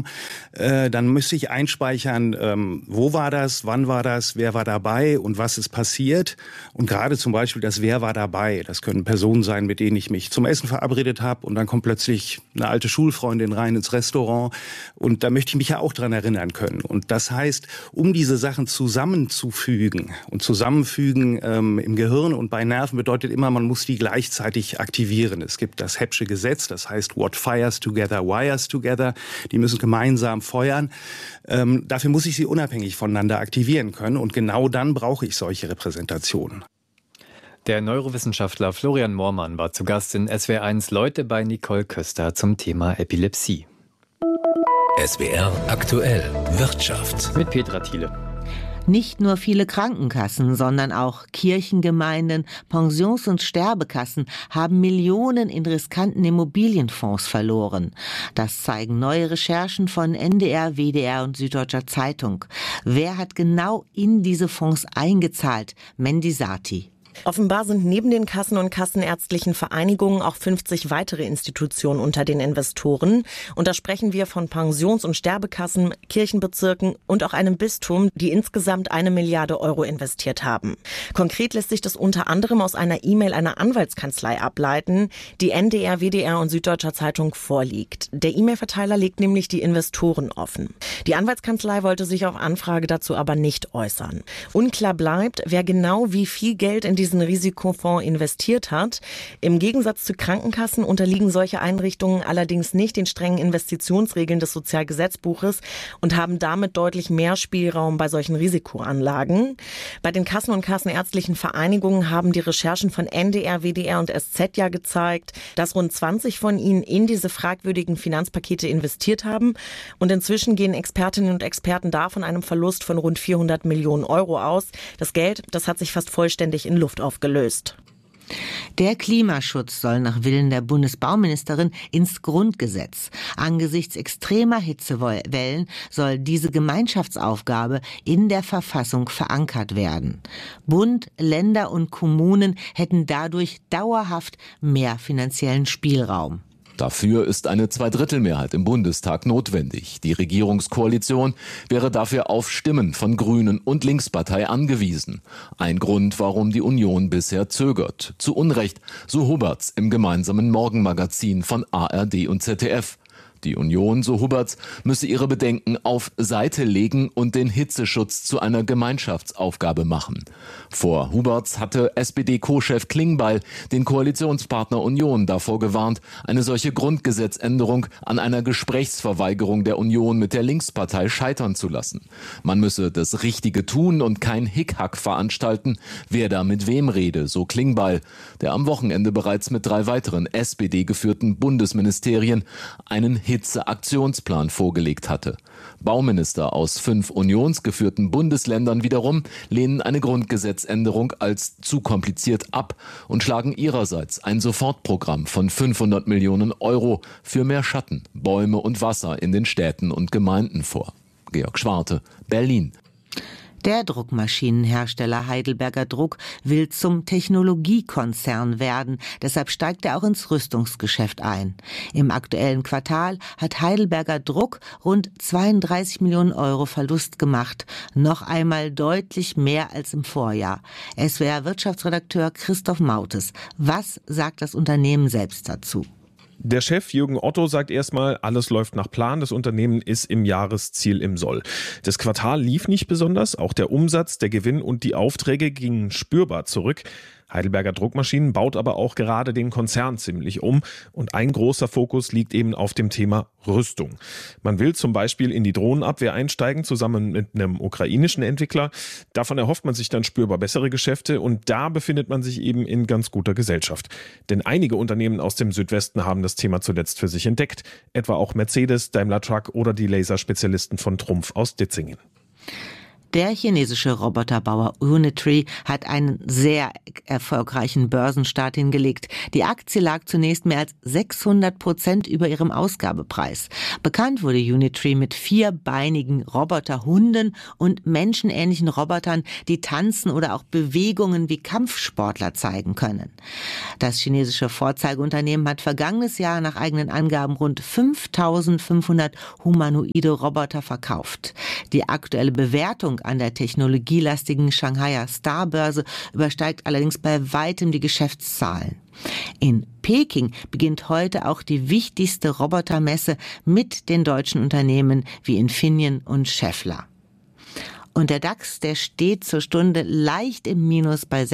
haben, dann müsste ich einspeichern, wo war das, wann war das, wer war dabei und was ist passiert. Und gerade zum Beispiel das Wer war dabei, das können Personen sein, mit denen ich mich zum Essen verabredet habe und dann kommt plötzlich eine alte Schulfreundin rein ins Restaurant und da möchte ich mich ja auch dran erinnern können. Und das heißt, um diese Sachen zusammenzufügen und zusammenfügen im Gehirn und bei Nerven bedeutet immer, man muss die gleichzeitig aktivieren. Es gibt das Hebbsche Gesetz, das heißt, what fires together, wires together. Die müssen gemeinsam feuern. Dafür muss ich sie unabhängig voneinander aktivieren können und genau dann brauche ich solche Repräsentationen. Der Neurowissenschaftler Florian Moormann war zu Gast in SWR1 Leute bei Nicole Köster zum Thema Epilepsie. SWR aktuell Wirtschaft Mit Petra Thiele. Nicht nur viele Krankenkassen, sondern auch Kirchengemeinden, Pensions- und Sterbekassen haben Millionen in riskanten Immobilienfonds verloren. Das zeigen neue Recherchen von NDR, WDR und Süddeutscher Zeitung. Wer hat genau in diese Fonds eingezahlt? Mendi Sati. Offenbar sind neben den Kassen und kassenärztlichen Vereinigungen auch 50 weitere Institutionen unter den Investoren. Und da sprechen wir von Pensions- und Sterbekassen, Kirchenbezirken und auch einem Bistum, die insgesamt 1 Milliarde Euro investiert haben. Konkret lässt sich das unter anderem aus einer E-Mail einer Anwaltskanzlei ableiten, die NDR, WDR und Süddeutscher Zeitung vorliegt. Der E-Mail-Verteiler legt nämlich die Investoren offen. Die Anwaltskanzlei wollte sich auf Anfrage dazu aber nicht äußern. Unklar bleibt, wer genau wie viel Geld in diesen Risikofonds investiert hat. Im Gegensatz zu Krankenkassen unterliegen solche Einrichtungen allerdings nicht den strengen Investitionsregeln des Sozialgesetzbuches und haben damit deutlich mehr Spielraum bei solchen Risikoanlagen. Bei den Kassen und kassenärztlichen Vereinigungen haben die Recherchen von NDR, WDR und SZ ja gezeigt, dass rund 20 von ihnen in diese fragwürdigen Finanzpakete investiert haben. Und inzwischen gehen Expertinnen und Experten da von einem Verlust von rund 400 Millionen Euro aus. Das Geld, das hat sich fast vollständig in Luft aufgelöst. Der Klimaschutz soll nach Willen der Bundesbauministerin ins Grundgesetz. Angesichts extremer Hitzewellen soll diese Gemeinschaftsaufgabe in der Verfassung verankert werden. Bund, Länder und Kommunen hätten dadurch dauerhaft mehr finanziellen Spielraum. Dafür ist eine Zweidrittelmehrheit im Bundestag notwendig. Die Regierungskoalition wäre dafür auf Stimmen von Grünen und Linkspartei angewiesen. Ein Grund, warum die Union bisher zögert. Zu Unrecht, so Huberts im gemeinsamen Morgenmagazin von ARD und ZDF. Die Union, so Huberts, müsse ihre Bedenken auf Seite legen und den Hitzeschutz zu einer Gemeinschaftsaufgabe machen. Vor Huberts hatte SPD-Co-Chef Klingbeil den Koalitionspartner Union davor gewarnt, eine solche Grundgesetzänderung an einer Gesprächsverweigerung der Union mit der Linkspartei scheitern zu lassen. Man müsse das Richtige tun und kein Hickhack veranstalten, wer da mit wem rede, so Klingbeil, der am Wochenende bereits mit 3 weiteren SPD-geführten Bundesministerien einen Hitzeaktionsplan vorgelegt hatte. Bauminister aus 5 unionsgeführten Bundesländern wiederum lehnen eine Grundgesetzänderung als zu kompliziert ab und schlagen ihrerseits ein Sofortprogramm von 500 Millionen Euro für mehr Schatten, Bäume und Wasser in den Städten und Gemeinden vor. Georg Schwarte, Berlin. Der Druckmaschinenhersteller Heidelberger Druck will zum Technologiekonzern werden. Deshalb steigt er auch ins Rüstungsgeschäft ein. Im aktuellen Quartal hat Heidelberger Druck rund 32 Millionen Euro Verlust gemacht. Noch einmal deutlich mehr als im Vorjahr. SWR-Wirtschaftsredakteur Christoph Mautes. Was sagt das Unternehmen selbst dazu? Der Chef Jürgen Otto sagt erstmal, alles läuft nach Plan, das Unternehmen ist im Jahresziel im Soll. Das Quartal lief nicht besonders, auch der Umsatz, der Gewinn und die Aufträge gingen spürbar zurück. Heidelberger Druckmaschinen baut aber auch gerade den Konzern ziemlich um und ein großer Fokus liegt eben auf dem Thema Rüstung. Man will zum Beispiel in die Drohnenabwehr einsteigen, zusammen mit einem ukrainischen Entwickler. Davon erhofft man sich dann spürbar bessere Geschäfte und da befindet man sich eben in ganz guter Gesellschaft. Denn einige Unternehmen aus dem Südwesten haben das Thema zuletzt für sich entdeckt, etwa auch Mercedes, Daimler Truck oder die Laserspezialisten von Trumpf aus Ditzingen. Der chinesische Roboterbauer Unitree hat einen sehr erfolgreichen Börsenstart hingelegt. Die Aktie lag zunächst mehr als 600% über ihrem Ausgabepreis. Bekannt wurde Unitree mit vierbeinigen Roboterhunden und menschenähnlichen Robotern, die tanzen oder auch Bewegungen wie Kampfsportler zeigen können. Das chinesische Vorzeigeunternehmen hat vergangenes Jahr nach eigenen Angaben rund 5.500 humanoide Roboter verkauft. Die aktuelle Bewertung an der technologielastigen Shanghaier Starbörse übersteigt allerdings bei weitem die Geschäftszahlen. In Peking beginnt heute auch die wichtigste Robotermesse mit den deutschen Unternehmen wie Infineon und Schaeffler. Und der DAX, der steht zur Stunde leicht im Minus bei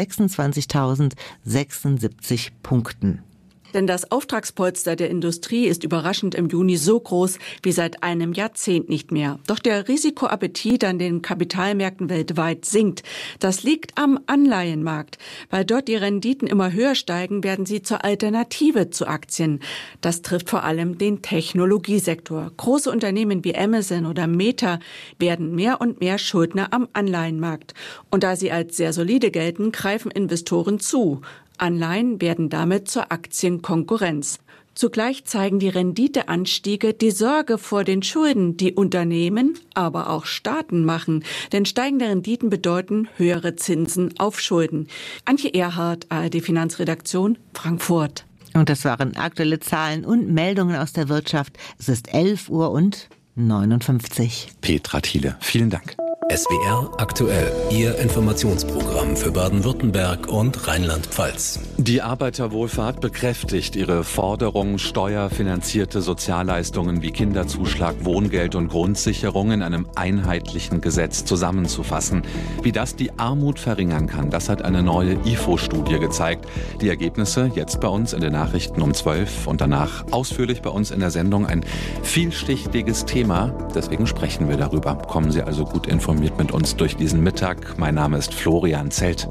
26.076 Punkten. Denn das Auftragspolster der Industrie ist überraschend im Juni so groß wie seit einem Jahrzehnt nicht mehr. Doch der Risikoappetit an den Kapitalmärkten weltweit sinkt. Das liegt am Anleihenmarkt. Weil dort die Renditen immer höher steigen, werden sie zur Alternative zu Aktien. Das trifft vor allem den Technologiesektor. Große Unternehmen wie Amazon oder Meta werden mehr und mehr Schuldner am Anleihenmarkt. Und da sie als sehr solide gelten, greifen Investoren zu. Anleihen werden damit zur Aktienkonkurrenz. Zugleich zeigen die Renditeanstiege die Sorge vor den Schulden, die Unternehmen, aber auch Staaten machen. Denn steigende Renditen bedeuten höhere Zinsen auf Schulden. Antje Erhardt, ARD Finanzredaktion, Frankfurt. Und das waren aktuelle Zahlen und Meldungen aus der Wirtschaft. Es ist 11:59 Uhr. Petra Thiele, vielen Dank. SWR aktuell, Ihr Informationsprogramm für Baden-Württemberg und Rheinland-Pfalz. Die Arbeiterwohlfahrt bekräftigt ihre Forderung, steuerfinanzierte Sozialleistungen wie Kinderzuschlag, Wohngeld und Grundsicherung in einem einheitlichen Gesetz zusammenzufassen. Wie das die Armut verringern kann, das hat eine neue IFO-Studie gezeigt. Die Ergebnisse jetzt bei uns in den Nachrichten um 12 und danach ausführlich bei uns in der Sendung. Ein vielschichtiges Thema, deswegen sprechen wir darüber. Kommen Sie also gut informiert mit uns durch diesen Mittag. Mein Name ist Florian Zelt.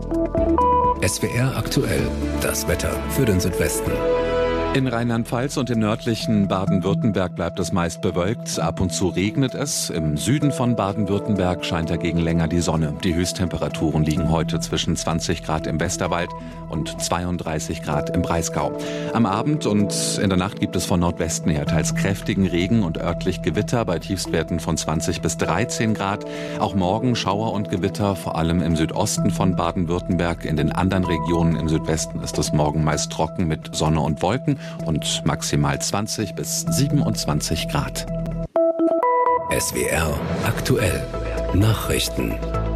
SWR aktuell, das Wetter für den Südwesten. In Rheinland-Pfalz und im nördlichen Baden-Württemberg bleibt es meist bewölkt. Ab und zu regnet es. Im Süden von Baden-Württemberg scheint dagegen länger die Sonne. Die Höchsttemperaturen liegen heute zwischen 20 Grad im Westerwald und 32 Grad im Breisgau. Am Abend und in der Nacht gibt es von Nordwesten her teils kräftigen Regen und örtlich Gewitter bei Tiefstwerten von 20 bis 13 Grad. Auch morgen Schauer und Gewitter, vor allem im Südosten von Baden-Württemberg. In den anderen Regionen im Südwesten ist es morgen meist trocken mit Sonne und Wolken und maximal 20 bis 27 Grad. SWR aktuell, Nachrichten.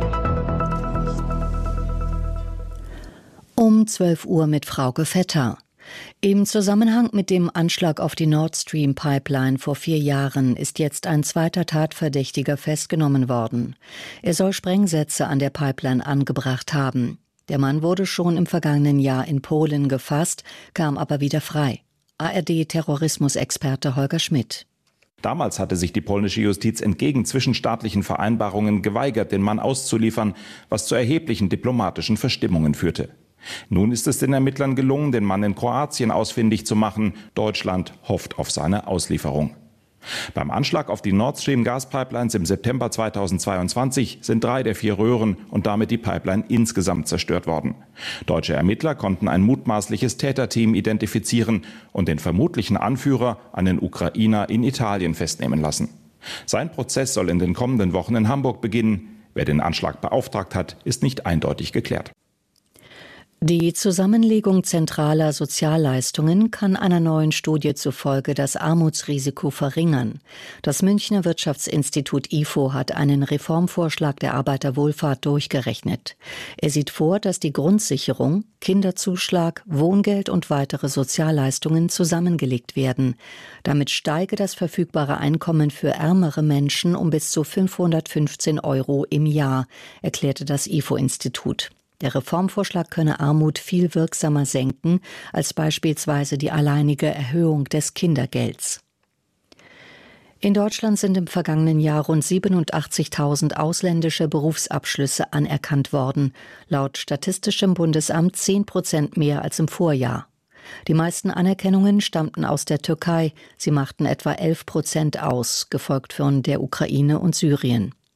Um 12 Uhr mit Frauke Vetter. Im Zusammenhang mit dem Anschlag auf die Nord Stream Pipeline vor 4 Jahren ist jetzt ein zweiter Tatverdächtiger festgenommen worden. Er soll Sprengsätze an der Pipeline angebracht haben. Der Mann wurde schon im vergangenen Jahr in Polen gefasst, kam aber wieder frei. ARD-Terrorismusexperte Holger Schmidt. Damals hatte sich die polnische Justiz entgegen zwischenstaatlichen Vereinbarungen geweigert, den Mann auszuliefern, was zu erheblichen diplomatischen Verstimmungen führte. Nun ist es den Ermittlern gelungen, den Mann in Kroatien ausfindig zu machen. Deutschland hofft auf seine Auslieferung. Beim Anschlag auf die Nord Stream Gaspipelines im September 2022 sind 3 der 4 Röhren und damit die Pipeline insgesamt zerstört worden. Deutsche Ermittler konnten ein mutmaßliches Täterteam identifizieren und den vermutlichen Anführer, einen Ukrainer, in Italien festnehmen lassen. Sein Prozess soll in den kommenden Wochen in Hamburg beginnen. Wer den Anschlag beauftragt hat, ist nicht eindeutig geklärt. Die Zusammenlegung zentraler Sozialleistungen kann einer neuen Studie zufolge das Armutsrisiko verringern. Das Münchner Wirtschaftsinstitut IFO hat einen Reformvorschlag der Arbeiterwohlfahrt durchgerechnet. Er sieht vor, dass die Grundsicherung, Kinderzuschlag, Wohngeld und weitere Sozialleistungen zusammengelegt werden. Damit steige das verfügbare Einkommen für ärmere Menschen um bis zu 515 € im Jahr, erklärte das IFO-Institut. Der Reformvorschlag könne Armut viel wirksamer senken als beispielsweise die alleinige Erhöhung des Kindergelds. In Deutschland sind im vergangenen Jahr rund 87.000 ausländische Berufsabschlüsse anerkannt worden. Laut Statistischem Bundesamt 10% mehr als im Vorjahr. Die meisten Anerkennungen stammten aus der Türkei. Sie machten etwa 11% aus, gefolgt von der Ukraine und Syrien.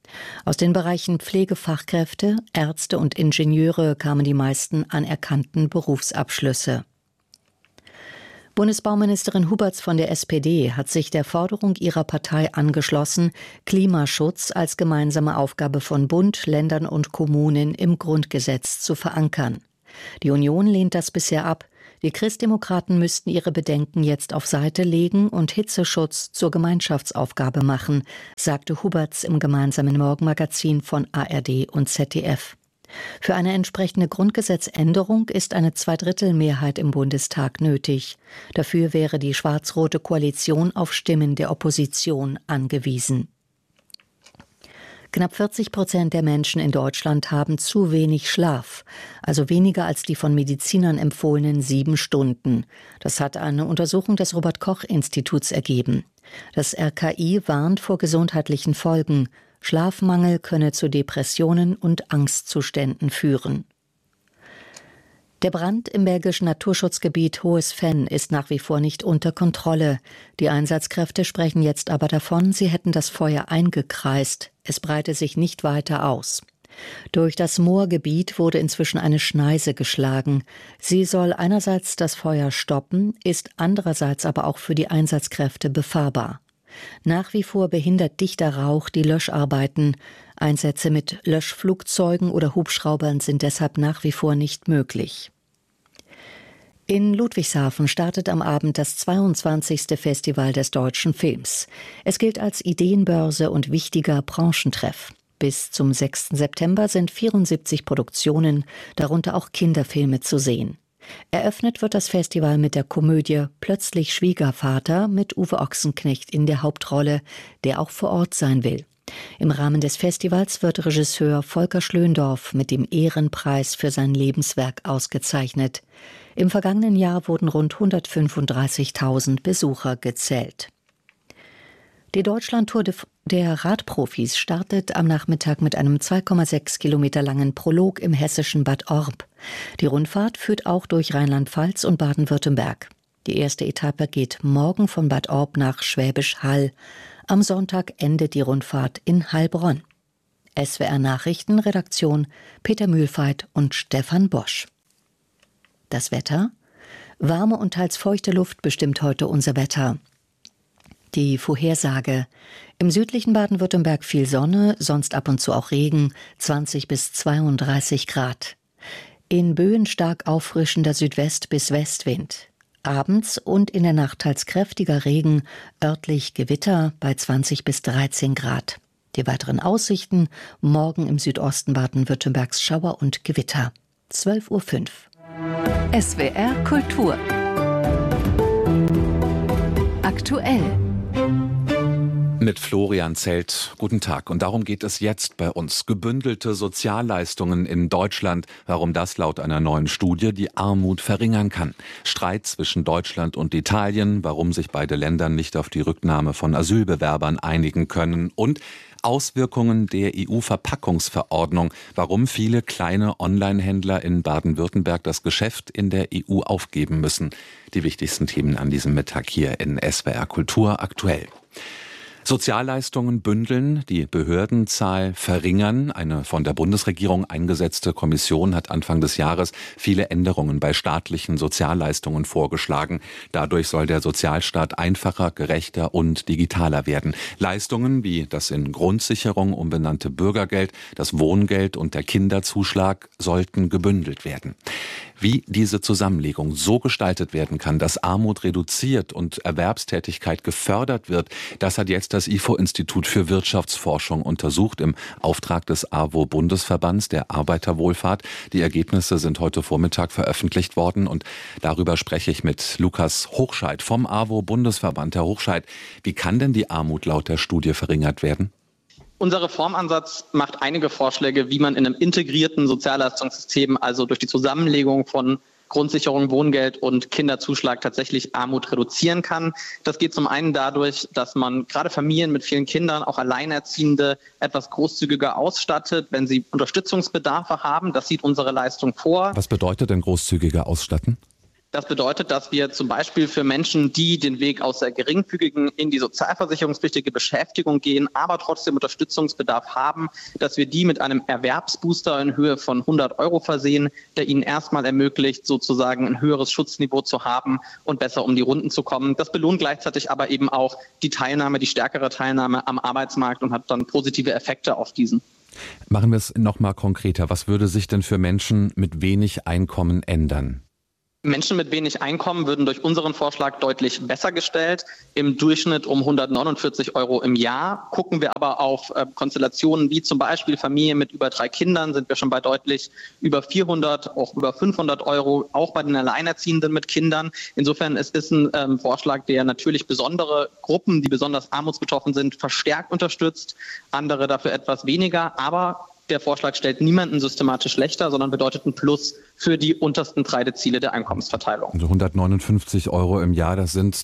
Aus den Bereichen Pflegefachkräfte, Ärzte und Ingenieure kamen die meisten anerkannten Berufsabschlüsse. Bundesbauministerin Huberts von der SPD hat sich der Forderung ihrer Partei angeschlossen, Klimaschutz als gemeinsame Aufgabe von Bund, Ländern und Kommunen im Grundgesetz zu verankern. Die Union lehnt das bisher ab. Die Christdemokraten müssten ihre Bedenken jetzt auf Seite legen und Hitzeschutz zur Gemeinschaftsaufgabe machen, sagte Huberts im gemeinsamen Morgenmagazin von ARD und ZDF. Für eine entsprechende Grundgesetzänderung ist eine Zweidrittelmehrheit im Bundestag nötig. Dafür wäre die schwarz-rote Koalition auf Stimmen der Opposition angewiesen. Knapp 40% der Menschen in Deutschland haben zu wenig Schlaf, also weniger als die von Medizinern empfohlenen 7 Stunden. Das hat eine Untersuchung des Robert-Koch-Instituts ergeben. Das RKI warnt vor gesundheitlichen Folgen. Schlafmangel könne zu Depressionen und Angstzuständen führen. Der Brand im belgischen Naturschutzgebiet Hohes Venn ist nach wie vor nicht unter Kontrolle. Die Einsatzkräfte sprechen jetzt aber davon, sie hätten das Feuer eingekreist. Es breite sich nicht weiter aus. Durch das Moorgebiet wurde inzwischen eine Schneise geschlagen. Sie soll einerseits das Feuer stoppen, ist andererseits aber auch für die Einsatzkräfte befahrbar. Nach wie vor behindert dichter Rauch die Löscharbeiten. Einsätze mit Löschflugzeugen oder Hubschraubern sind deshalb nach wie vor nicht möglich. In Ludwigshafen startet am Abend das 22. Festival des deutschen Films. Es gilt als Ideenbörse und wichtiger Branchentreff. Bis zum 6. September sind 74 Produktionen, darunter auch Kinderfilme, zu sehen. Eröffnet wird das Festival mit der Komödie Plötzlich Schwiegervater mit Uwe Ochsenknecht in der Hauptrolle, der auch vor Ort sein will. Im Rahmen des Festivals wird Regisseur Volker Schlöndorff mit dem Ehrenpreis für sein Lebenswerk ausgezeichnet. Im vergangenen Jahr wurden rund 135.000 Besucher gezählt. Die Deutschlandtour der Radprofis startet am Nachmittag mit einem 2,6 Kilometer langen Prolog im hessischen Bad Orb. Die Rundfahrt führt auch durch Rheinland-Pfalz und Baden-Württemberg. Die erste Etappe geht morgen von Bad Orb nach Schwäbisch Hall. Am Sonntag endet die Rundfahrt in Heilbronn. SWR Nachrichten, Redaktion Peter Mühlfeit und Stefan Bosch. Das Wetter? Warme und teils feuchte Luft bestimmt heute unser Wetter. Die Vorhersage: Im südlichen Baden-Württemberg viel Sonne, sonst ab und zu auch Regen, 20 bis 32 Grad. In Böen stark auffrischender Südwest- bis Westwind. Abends und in der Nacht teils kräftiger Regen, örtlich Gewitter bei 20 bis 13 Grad. Die weiteren Aussichten: morgen im Südosten Baden-Württembergs Schauer und Gewitter. 12:05 Uhr. SWR Kultur. Aktuell. Mit Florian Zelt. Guten Tag. Und darum geht es jetzt bei uns. Gebündelte Sozialleistungen in Deutschland. Warum das laut einer neuen Studie die Armut verringern kann. Streit zwischen Deutschland und Italien. Warum sich beide Länder nicht auf die Rücknahme von Asylbewerbern einigen können. Und Auswirkungen der EU-Verpackungsverordnung. Warum viele kleine Online-Händler in Baden-Württemberg das Geschäft in der EU aufgeben müssen. Die wichtigsten Themen an diesem Mittag hier in SWR Kultur aktuell. Sozialleistungen bündeln, die Behördenzahl verringern. Eine von der Bundesregierung eingesetzte Kommission hat Anfang des Jahres viele Änderungen bei staatlichen Sozialleistungen vorgeschlagen. Dadurch soll der Sozialstaat einfacher, gerechter und digitaler werden. Leistungen wie das in Grundsicherung umbenannte Bürgergeld, das Wohngeld und der Kinderzuschlag sollten gebündelt werden. Wie diese Zusammenlegung so gestaltet werden kann, dass Armut reduziert und Erwerbstätigkeit gefördert wird, das hat jetzt das IFO-Institut für Wirtschaftsforschung untersucht im Auftrag des AWO-Bundesverbands der Arbeiterwohlfahrt. Die Ergebnisse sind heute Vormittag veröffentlicht worden und darüber spreche ich mit Lukas Hochscheid vom AWO-Bundesverband. Herr Hochscheid, wie kann denn die Armut laut der Studie verringert werden? Unser Reformansatz macht einige Vorschläge, wie man in einem integrierten Sozialleistungssystem, also durch die Zusammenlegung von Grundsicherung, Wohngeld und Kinderzuschlag tatsächlich Armut reduzieren kann. Das geht zum einen dadurch, dass man gerade Familien mit vielen Kindern, auch Alleinerziehende, etwas großzügiger ausstattet, wenn sie Unterstützungsbedarfe haben. Das sieht unsere Leistung vor. Was bedeutet denn großzügiger ausstatten? Das bedeutet, dass wir zum Beispiel für Menschen, die den Weg aus der geringfügigen in die sozialversicherungspflichtige Beschäftigung gehen, aber trotzdem Unterstützungsbedarf haben, dass wir die mit einem Erwerbsbooster in Höhe von 100 € versehen, der ihnen erstmal ermöglicht, sozusagen ein höheres Schutzniveau zu haben und besser um die Runden zu kommen. Das belohnt gleichzeitig aber eben auch die Teilnahme, die stärkere Teilnahme am Arbeitsmarkt und hat dann positive Effekte auf diesen. Machen wir es noch mal konkreter. Was würde sich denn für Menschen mit wenig Einkommen ändern? Menschen mit wenig Einkommen würden durch unseren Vorschlag deutlich besser gestellt, im Durchschnitt um 149 € im Jahr. Gucken wir aber auf Konstellationen wie zum Beispiel Familien mit über 3 Kindern, sind wir schon bei deutlich über 400, auch über 500 €, auch bei den Alleinerziehenden mit Kindern. Insofern es ist ein Vorschlag, der natürlich besondere Gruppen, die besonders armutsbetroffen sind, verstärkt unterstützt, andere dafür etwas weniger, aber der Vorschlag stellt niemanden systematisch schlechter, sondern bedeutet ein Plus für die untersten 3 Deziele der Einkommensverteilung. Also 159 € im Jahr, das sind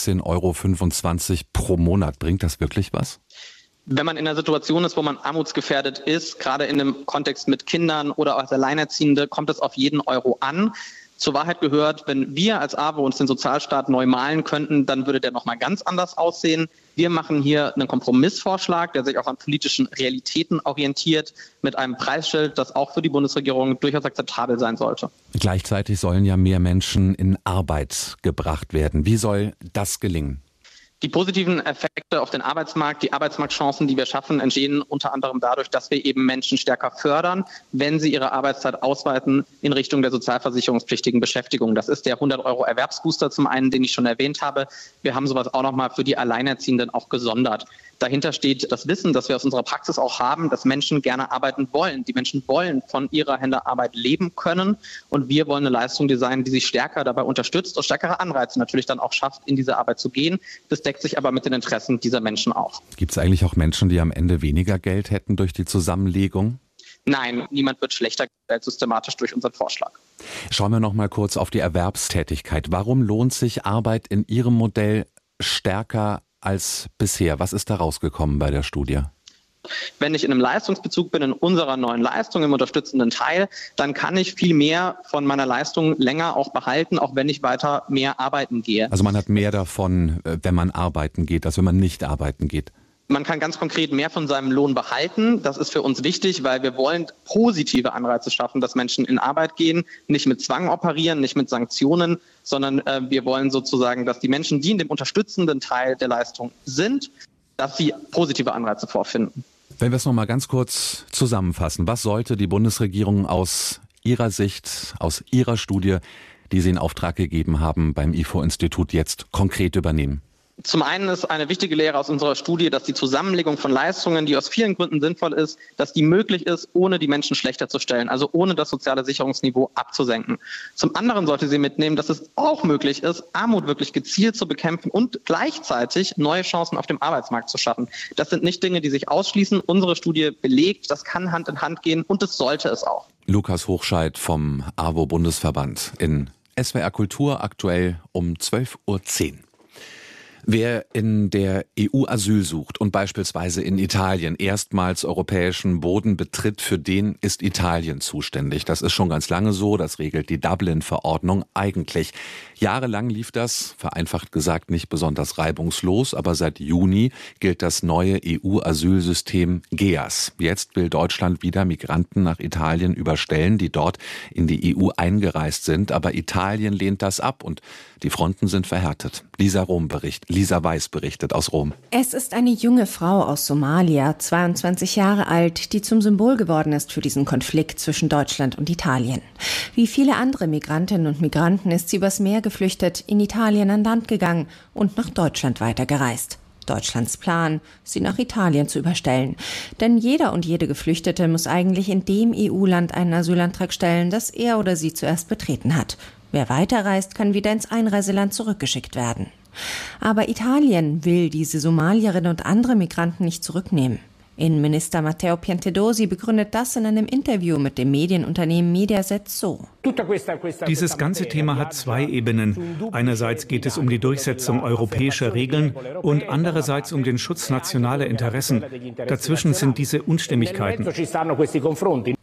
13,25 € pro Monat. Bringt das wirklich was? Wenn man in einer Situation ist, wo man armutsgefährdet ist, gerade in einem Kontext mit Kindern oder als Alleinerziehende, kommt es auf jeden Euro an. Zur Wahrheit gehört, wenn wir als AWO uns den Sozialstaat neu malen könnten, dann würde der nochmal ganz anders aussehen. Wir machen hier einen Kompromissvorschlag, der sich auch an politischen Realitäten orientiert, mit einem Preisschild, das auch für die Bundesregierung durchaus akzeptabel sein sollte. Gleichzeitig sollen ja mehr Menschen in Arbeit gebracht werden. Wie soll das gelingen? Die positiven Effekte auf den Arbeitsmarkt, die Arbeitsmarktchancen, die wir schaffen, entstehen unter anderem dadurch, dass wir eben Menschen stärker fördern, wenn sie ihre Arbeitszeit ausweiten in Richtung der sozialversicherungspflichtigen Beschäftigung. Das ist der 100 € Erwerbsbooster zum einen, den ich schon erwähnt habe. Wir haben sowas auch nochmal für die Alleinerziehenden auch gesondert. Dahinter steht das Wissen, das wir aus unserer Praxis auch haben, dass Menschen gerne arbeiten wollen. Die Menschen wollen von ihrer Händearbeit leben können und wir wollen eine Leistung designen, die sich stärker dabei unterstützt und stärkere Anreize natürlich dann auch schafft, in diese Arbeit zu gehen. Das deckt sich aber mit den Interessen dieser Menschen auch. Gibt es eigentlich auch Menschen, die am Ende weniger Geld hätten durch die Zusammenlegung? Nein, niemand wird schlechter gestellt systematisch durch unseren Vorschlag. Schauen wir noch mal kurz auf die Erwerbstätigkeit. Warum lohnt sich Arbeit in Ihrem Modell stärker als bisher? Was ist da rausgekommen bei der Studie? Wenn ich in einem Leistungsbezug bin, in unserer neuen Leistung, im unterstützenden Teil, dann kann ich viel mehr von meiner Leistung länger auch behalten, auch wenn ich weiter mehr arbeiten gehe. Also man hat mehr davon, wenn man arbeiten geht, als wenn man nicht arbeiten geht. Man kann ganz konkret mehr von seinem Lohn behalten. Das ist für uns wichtig, weil wir wollen positive Anreize schaffen, dass Menschen in Arbeit gehen, nicht mit Zwang operieren, nicht mit Sanktionen, sondern wir wollen sozusagen, dass die Menschen, die in dem unterstützenden Teil der Leistung sind, dass sie positive Anreize vorfinden. Wenn wir es noch mal ganz kurz zusammenfassen, was sollte die Bundesregierung aus Ihrer Sicht, aus Ihrer Studie, die Sie in Auftrag gegeben haben, beim IFO-Institut jetzt konkret übernehmen? Zum einen ist eine wichtige Lehre aus unserer Studie, dass die Zusammenlegung von Leistungen, die aus vielen Gründen sinnvoll ist, dass die möglich ist, ohne die Menschen schlechter zu stellen, also ohne das soziale Sicherungsniveau abzusenken. Zum anderen sollte sie mitnehmen, dass es auch möglich ist, Armut wirklich gezielt zu bekämpfen und gleichzeitig neue Chancen auf dem Arbeitsmarkt zu schaffen. Das sind nicht Dinge, die sich ausschließen. Unsere Studie belegt, das kann Hand in Hand gehen und das sollte es auch. Lukas Hochscheid vom AWO-Bundesverband in SWR Kultur, aktuell um 12:10 Uhr. Wer in der EU Asyl sucht und beispielsweise in Italien erstmals europäischen Boden betritt, für den ist Italien zuständig. Das ist schon ganz lange so, das regelt die Dublin-Verordnung eigentlich. Jahrelang lief das, vereinfacht gesagt, nicht besonders reibungslos, aber seit Juni gilt das neue EU-Asylsystem GEAS. Jetzt will Deutschland wieder Migranten nach Italien überstellen, die dort in die EU eingereist sind, aber Italien lehnt das ab und die Fronten sind verhärtet. Lisa Weiß berichtet aus Rom. Es ist eine junge Frau aus Somalia, 22 Jahre alt, die zum Symbol geworden ist für diesen Konflikt zwischen Deutschland und Italien. Wie viele andere Migrantinnen und Migranten ist sie übers Meer geflüchtet, in Italien an Land gegangen und nach Deutschland weitergereist. Deutschlands Plan, sie nach Italien zu überstellen. Denn jeder und jede Geflüchtete muss eigentlich in dem EU-Land einen Asylantrag stellen, das er oder sie zuerst betreten hat. Wer weiterreist, kann wieder ins Einreiseland zurückgeschickt werden. Aber Italien will diese Somalierinnen und andere Migranten nicht zurücknehmen. Innenminister Matteo Piantedosi begründet das in einem Interview mit dem Medienunternehmen Mediaset so. Dieses ganze Thema hat 2 Ebenen. Einerseits geht es um die Durchsetzung europäischer Regeln und andererseits um den Schutz nationaler Interessen. Dazwischen sind diese Unstimmigkeiten.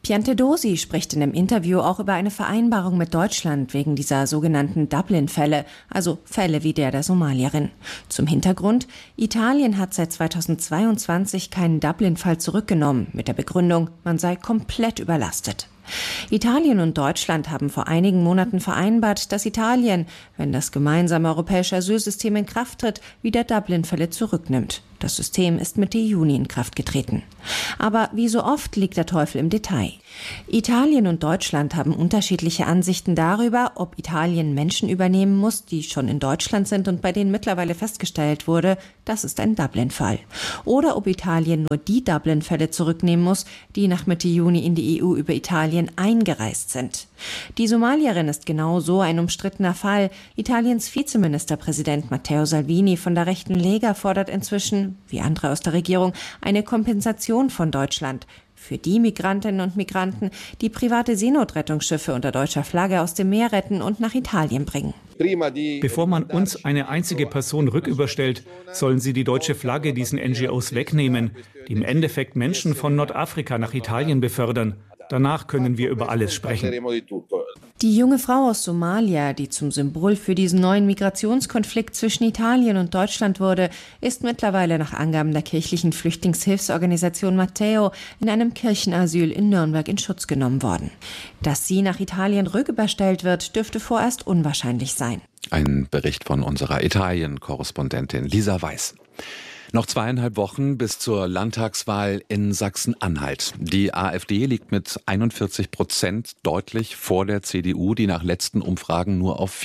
Piantedosi spricht in einem Interview auch über eine Vereinbarung mit Deutschland wegen dieser sogenannten Dublin-Fälle, also Fälle wie der Somalierin. Zum Hintergrund: Italien hat seit 2022 keinen Dublin-Fall zurückgenommen, mit der Begründung, man sei komplett überlastet. Italien und Deutschland haben vor einigen Monaten vereinbart, dass Italien, wenn das gemeinsame europäische Asylsystem in Kraft tritt, wieder Dublin-Fälle zurücknimmt. Das System ist Mitte Juni in Kraft getreten. Aber wie so oft liegt der Teufel im Detail. Italien und Deutschland haben unterschiedliche Ansichten darüber, ob Italien Menschen übernehmen muss, die schon in Deutschland sind und bei denen mittlerweile festgestellt wurde, das ist ein Dublin-Fall. Oder ob Italien nur die Dublin-Fälle zurücknehmen muss, die nach Mitte Juni in die EU über Italien eingereist sind. Die Somalierin ist genau so ein umstrittener Fall. Italiens Vizeministerpräsident Matteo Salvini von der rechten Lega fordert inzwischen, wie andere aus der Regierung, eine Kompensation von Deutschland für die Migrantinnen und Migranten, die private Seenotrettungsschiffe unter deutscher Flagge aus dem Meer retten und nach Italien bringen. Bevor man uns eine einzige Person rücküberstellt, sollen sie die deutsche Flagge diesen NGOs wegnehmen, die im Endeffekt Menschen von Nordafrika nach Italien befördern. Danach können wir über alles sprechen. Die junge Frau aus Somalia, die zum Symbol für diesen neuen Migrationskonflikt zwischen Italien und Deutschland wurde, ist mittlerweile nach Angaben der kirchlichen Flüchtlingshilfsorganisation Matteo in einem Kirchenasyl in Nürnberg in Schutz genommen worden. Dass sie nach Italien rücküberstellt wird, dürfte vorerst unwahrscheinlich sein. Ein Bericht von unserer Italien-Korrespondentin Lisa Weiß. Noch 2,5 Wochen bis zur Landtagswahl in Sachsen-Anhalt. Die AfD liegt mit 41% deutlich vor der CDU, die nach letzten Umfragen nur auf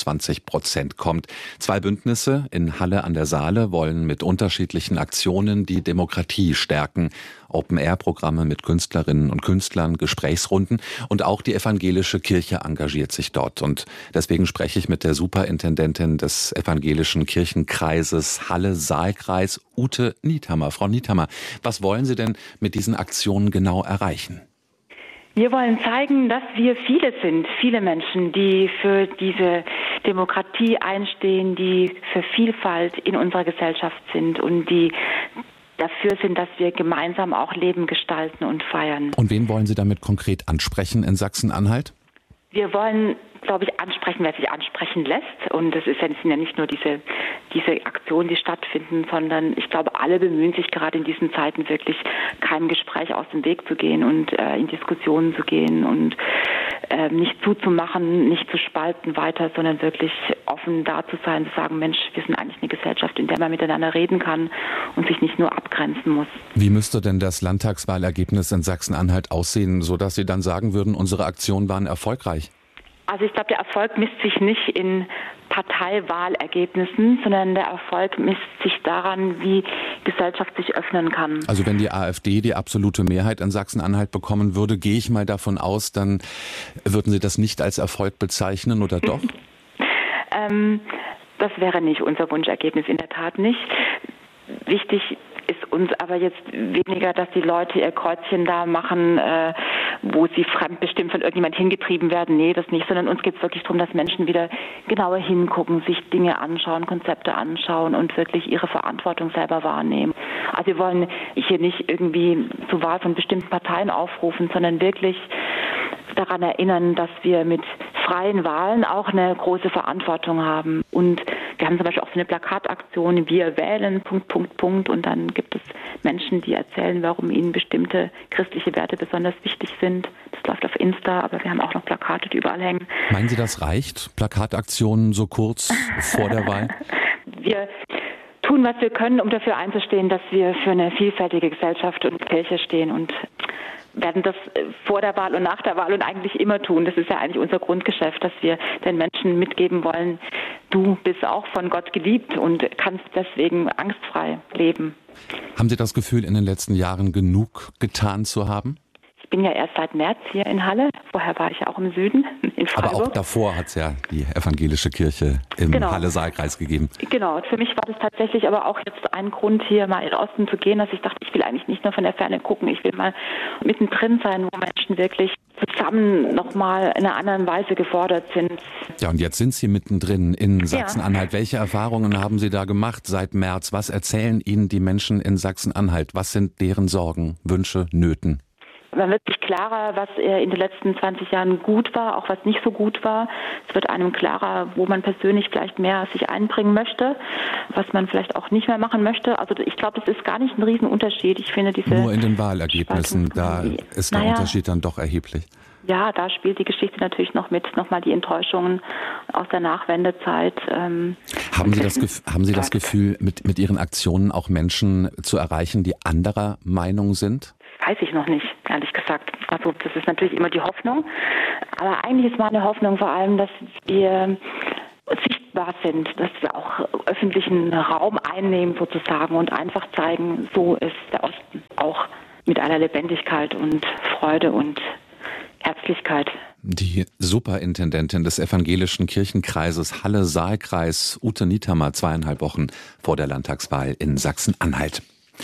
24% kommt. 2 Bündnisse in Halle an der Saale wollen mit unterschiedlichen Aktionen die Demokratie stärken. Open-Air-Programme mit Künstlerinnen und Künstlern, Gesprächsrunden und auch die evangelische Kirche engagiert sich dort. Und deswegen spreche ich mit der Superintendentin des evangelischen Kirchenkreises Halle-Saalkreis, Ute Niethammer. Frau Niethammer, was wollen Sie denn mit diesen Aktionen genau erreichen? Wir wollen zeigen, dass wir viele sind, viele Menschen, die für diese Demokratie einstehen, die für Vielfalt in unserer Gesellschaft sind und die dafür sind, dass wir gemeinsam auch Leben gestalten und feiern. Und wen wollen Sie damit konkret ansprechen in Sachsen-Anhalt? Wir wollen, glaube ich, ansprechen, wer sich ansprechen lässt. Und es sind ja nicht nur diese Aktionen, die stattfinden, sondern ich glaube, alle bemühen sich gerade in diesen Zeiten wirklich, keinem Gespräch aus dem Weg zu gehen und in Diskussionen zu gehen und nicht zuzumachen, nicht zu spalten weiter, sondern wirklich offen da zu sein, zu sagen, Mensch, wir sind eigentlich eine Gesellschaft, in der man miteinander reden kann und sich nicht nur abgrenzen muss. Wie müsste denn das Landtagswahlergebnis in Sachsen-Anhalt aussehen, sodass Sie dann sagen würden, unsere Aktionen waren erfolgreich? Also ich glaube, der Erfolg misst sich nicht in Parteiwahlergebnissen, sondern der Erfolg misst sich daran, wie Gesellschaft sich öffnen kann. Also wenn die AfD die absolute Mehrheit in Sachsen-Anhalt bekommen würde, gehe ich mal davon aus, dann würden Sie das nicht als Erfolg bezeichnen, oder doch? Das wäre nicht unser Wunschergebnis, in der Tat nicht. Wichtig ist uns aber jetzt weniger, dass die Leute ihr Kreuzchen da machen, wo sie fremdbestimmt von irgendjemand hingetrieben werden. Nee, das nicht, sondern uns geht es wirklich darum, dass Menschen wieder genauer hingucken, sich Dinge anschauen, Konzepte anschauen und wirklich ihre Verantwortung selber wahrnehmen. Also wir wollen hier nicht irgendwie zur Wahl von bestimmten Parteien aufrufen, sondern wirklich daran erinnern, dass wir mit freien Wahlen auch eine große Verantwortung haben. Und wir haben zum Beispiel auch so eine Plakataktion, wir wählen, ... Und dann gibt es Menschen, die erzählen, warum ihnen bestimmte christliche Werte besonders wichtig sind. Das läuft auf Insta, aber wir haben auch noch Plakate, die überall hängen. Meinen Sie, das reicht? Plakataktionen so kurz vor der Wahl? Wir tun, was wir können, um dafür einzustehen, dass wir für eine vielfältige Gesellschaft und Kirche stehen und werden das vor der Wahl und nach der Wahl und eigentlich immer tun. Das ist ja eigentlich unser Grundgeschäft, dass wir den Menschen mitgeben wollen, du bist auch von Gott geliebt und kannst deswegen angstfrei leben. Haben Sie das Gefühl, in den letzten Jahren genug getan zu haben? Ich bin ja erst seit März hier in Halle. Vorher war ich ja auch im Süden, in Freiburg. Aber auch davor hat es ja die evangelische Kirche im Halle-Saalkreis gegeben. Genau, für mich war das tatsächlich aber auch jetzt ein Grund, hier mal in den Osten zu gehen, dass ich dachte, ich will eigentlich nicht nur von der Ferne gucken, ich will mal mittendrin sein, wo Menschen wirklich zusammen nochmal in einer anderen Weise gefordert sind. Ja, und jetzt sind Sie mittendrin in Sachsen-Anhalt. Ja. Welche Erfahrungen haben Sie da gemacht seit März? Was erzählen Ihnen die Menschen in Sachsen-Anhalt? Was sind deren Sorgen, Wünsche, Nöten? Man wird sich klarer, was in den letzten 20 Jahren gut war, auch was nicht so gut war. Es wird einem klarer, wo man persönlich vielleicht mehr sich einbringen möchte, was man vielleicht auch nicht mehr machen möchte. Also ich glaube, das ist gar nicht ein Riesenunterschied. Ich finde nur in den Wahlergebnissen, da ist der Unterschied dann doch erheblich. Ja, da spielt die Geschichte natürlich noch mit, nochmal die Enttäuschungen aus der Nachwendezeit. Haben Sie das Gefühl, mit Ihren Aktionen auch Menschen zu erreichen, die anderer Meinung sind? Weiß ich noch nicht, ehrlich gesagt. Also das ist natürlich immer die Hoffnung. Aber eigentlich ist meine Hoffnung vor allem, dass wir sichtbar sind, dass wir auch öffentlichen Raum einnehmen sozusagen und einfach zeigen, so ist der Osten auch mit aller Lebendigkeit und Freude und Herzlichkeit. Die Superintendentin des evangelischen Kirchenkreises Halle-Saal-Kreis, Ute Niethammer, 2,5 Wochen vor der Landtagswahl in Sachsen-Anhalt.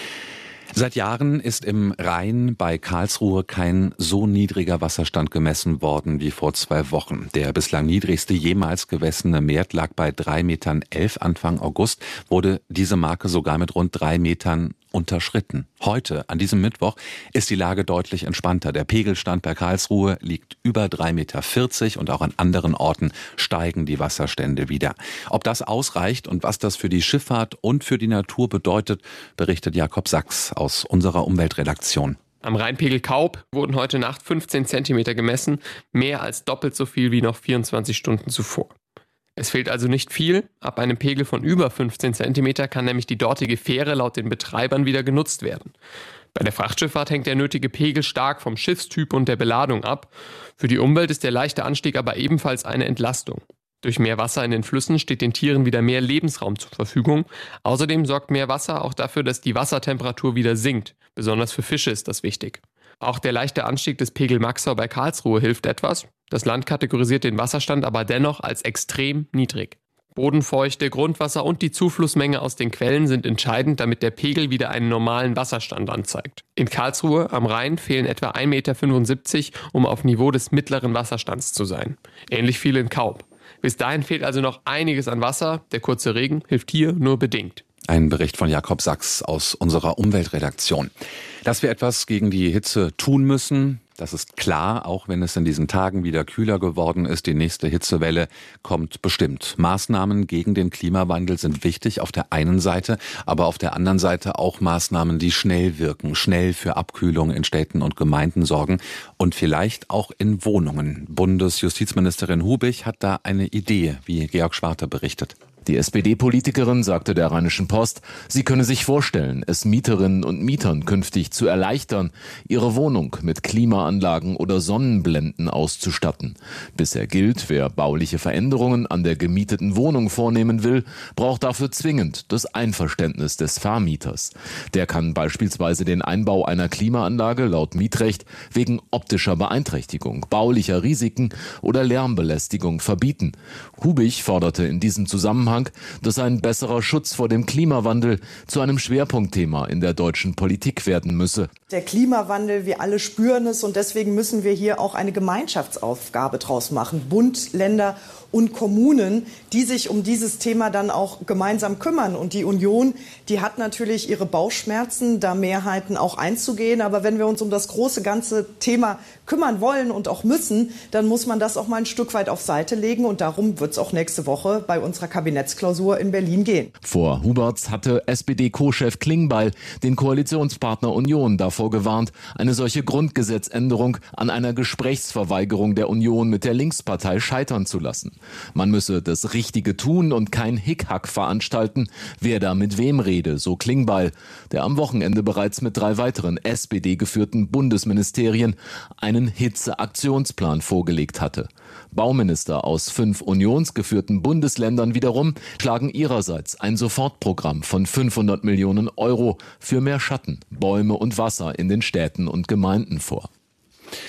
Seit Jahren ist im Rhein bei Karlsruhe kein so niedriger Wasserstand gemessen worden wie vor 2 Wochen. Der bislang niedrigste jemals gemessene Wert lag bei 3,11 Metern. Anfang August wurde diese Marke sogar mit rund 3 Metern unterschritten. Heute, an diesem Mittwoch, ist die Lage deutlich entspannter. Der Pegelstand bei Karlsruhe liegt über 3,40 Meter und auch an anderen Orten steigen die Wasserstände wieder. Ob das ausreicht und was das für die Schifffahrt und für die Natur bedeutet, berichtet Jakob Sachs aus unserer Umweltredaktion. Am Rheinpegel Kaub wurden heute Nacht 15 Zentimeter gemessen, mehr als doppelt so viel wie noch 24 Stunden zuvor. Es fehlt also nicht viel. Ab einem Pegel von über 15 Zentimeter kann nämlich die dortige Fähre laut den Betreibern wieder genutzt werden. Bei der Frachtschifffahrt hängt der nötige Pegel stark vom Schiffstyp und der Beladung ab. Für die Umwelt ist der leichte Anstieg aber ebenfalls eine Entlastung. Durch mehr Wasser in den Flüssen steht den Tieren wieder mehr Lebensraum zur Verfügung. Außerdem sorgt mehr Wasser auch dafür, dass die Wassertemperatur wieder sinkt. Besonders für Fische ist das wichtig. Auch der leichte Anstieg des Pegel Maxau bei Karlsruhe hilft etwas. Das Land kategorisiert den Wasserstand aber dennoch als extrem niedrig. Bodenfeuchte, Grundwasser und die Zuflussmenge aus den Quellen sind entscheidend, damit der Pegel wieder einen normalen Wasserstand anzeigt. In Karlsruhe am Rhein fehlen etwa 1,75 Meter, um auf Niveau des mittleren Wasserstands zu sein. Ähnlich viel in Kaub. Bis dahin fehlt also noch einiges an Wasser. Der kurze Regen hilft hier nur bedingt. Ein Bericht von Jakob Sachs aus unserer Umweltredaktion. Dass wir etwas gegen die Hitze tun müssen, das ist klar, auch wenn es in diesen Tagen wieder kühler geworden ist. Die nächste Hitzewelle kommt bestimmt. Maßnahmen gegen den Klimawandel sind wichtig auf der einen Seite, aber auf der anderen Seite auch Maßnahmen, die schnell wirken, schnell für Abkühlung in Städten und Gemeinden sorgen und vielleicht auch in Wohnungen. Bundesjustizministerin Hubich hat da eine Idee, wie Georg Schwarte berichtet. Die SPD-Politikerin sagte der Rheinischen Post, sie könne sich vorstellen, es Mieterinnen und Mietern künftig zu erleichtern, ihre Wohnung mit Klimaanlagen oder Sonnenblenden auszustatten. Bisher gilt, wer bauliche Veränderungen an der gemieteten Wohnung vornehmen will, braucht dafür zwingend das Einverständnis des Vermieters. Der kann beispielsweise den Einbau einer Klimaanlage laut Mietrecht wegen optischer Beeinträchtigung, baulicher Risiken oder Lärmbelästigung verbieten. Hubich forderte in diesem Zusammenhang, dass ein besserer Schutz vor dem Klimawandel zu einem Schwerpunktthema in der deutschen Politik werden müsse. Der Klimawandel, wir alle spüren es und deswegen müssen wir hier auch eine Gemeinschaftsaufgabe draus machen. Bund, Länder und Kommunen, die sich um dieses Thema dann auch gemeinsam kümmern. Und die Union, die hat natürlich ihre Bauchschmerzen, da Mehrheiten auch einzugehen. Aber wenn wir uns um das große ganze Thema kümmern wollen und auch müssen, dann muss man das auch mal ein Stück weit auf Seite legen. Und darum wird es auch nächste Woche bei unserer Kabinettsklausur in Berlin gehen. Vor Huberts hatte SPD-Co-Chef Klingbeil den Koalitionspartner Union davor gewarnt, eine solche Grundgesetzänderung an einer Gesprächsverweigerung der Union mit der Linkspartei scheitern zu lassen. Man müsse das Richtige tun und kein Hickhack veranstalten, wer da mit wem rede, so Klingbeil, der am Wochenende bereits mit 3 weiteren SPD-geführten Bundesministerien einen Hitzeaktionsplan vorgelegt hatte. Bauminister aus 5 unionsgeführten Bundesländern wiederum schlagen ihrerseits ein Sofortprogramm von 500 Millionen Euro für mehr Schatten, Bäume und Wasser in den Städten und Gemeinden vor.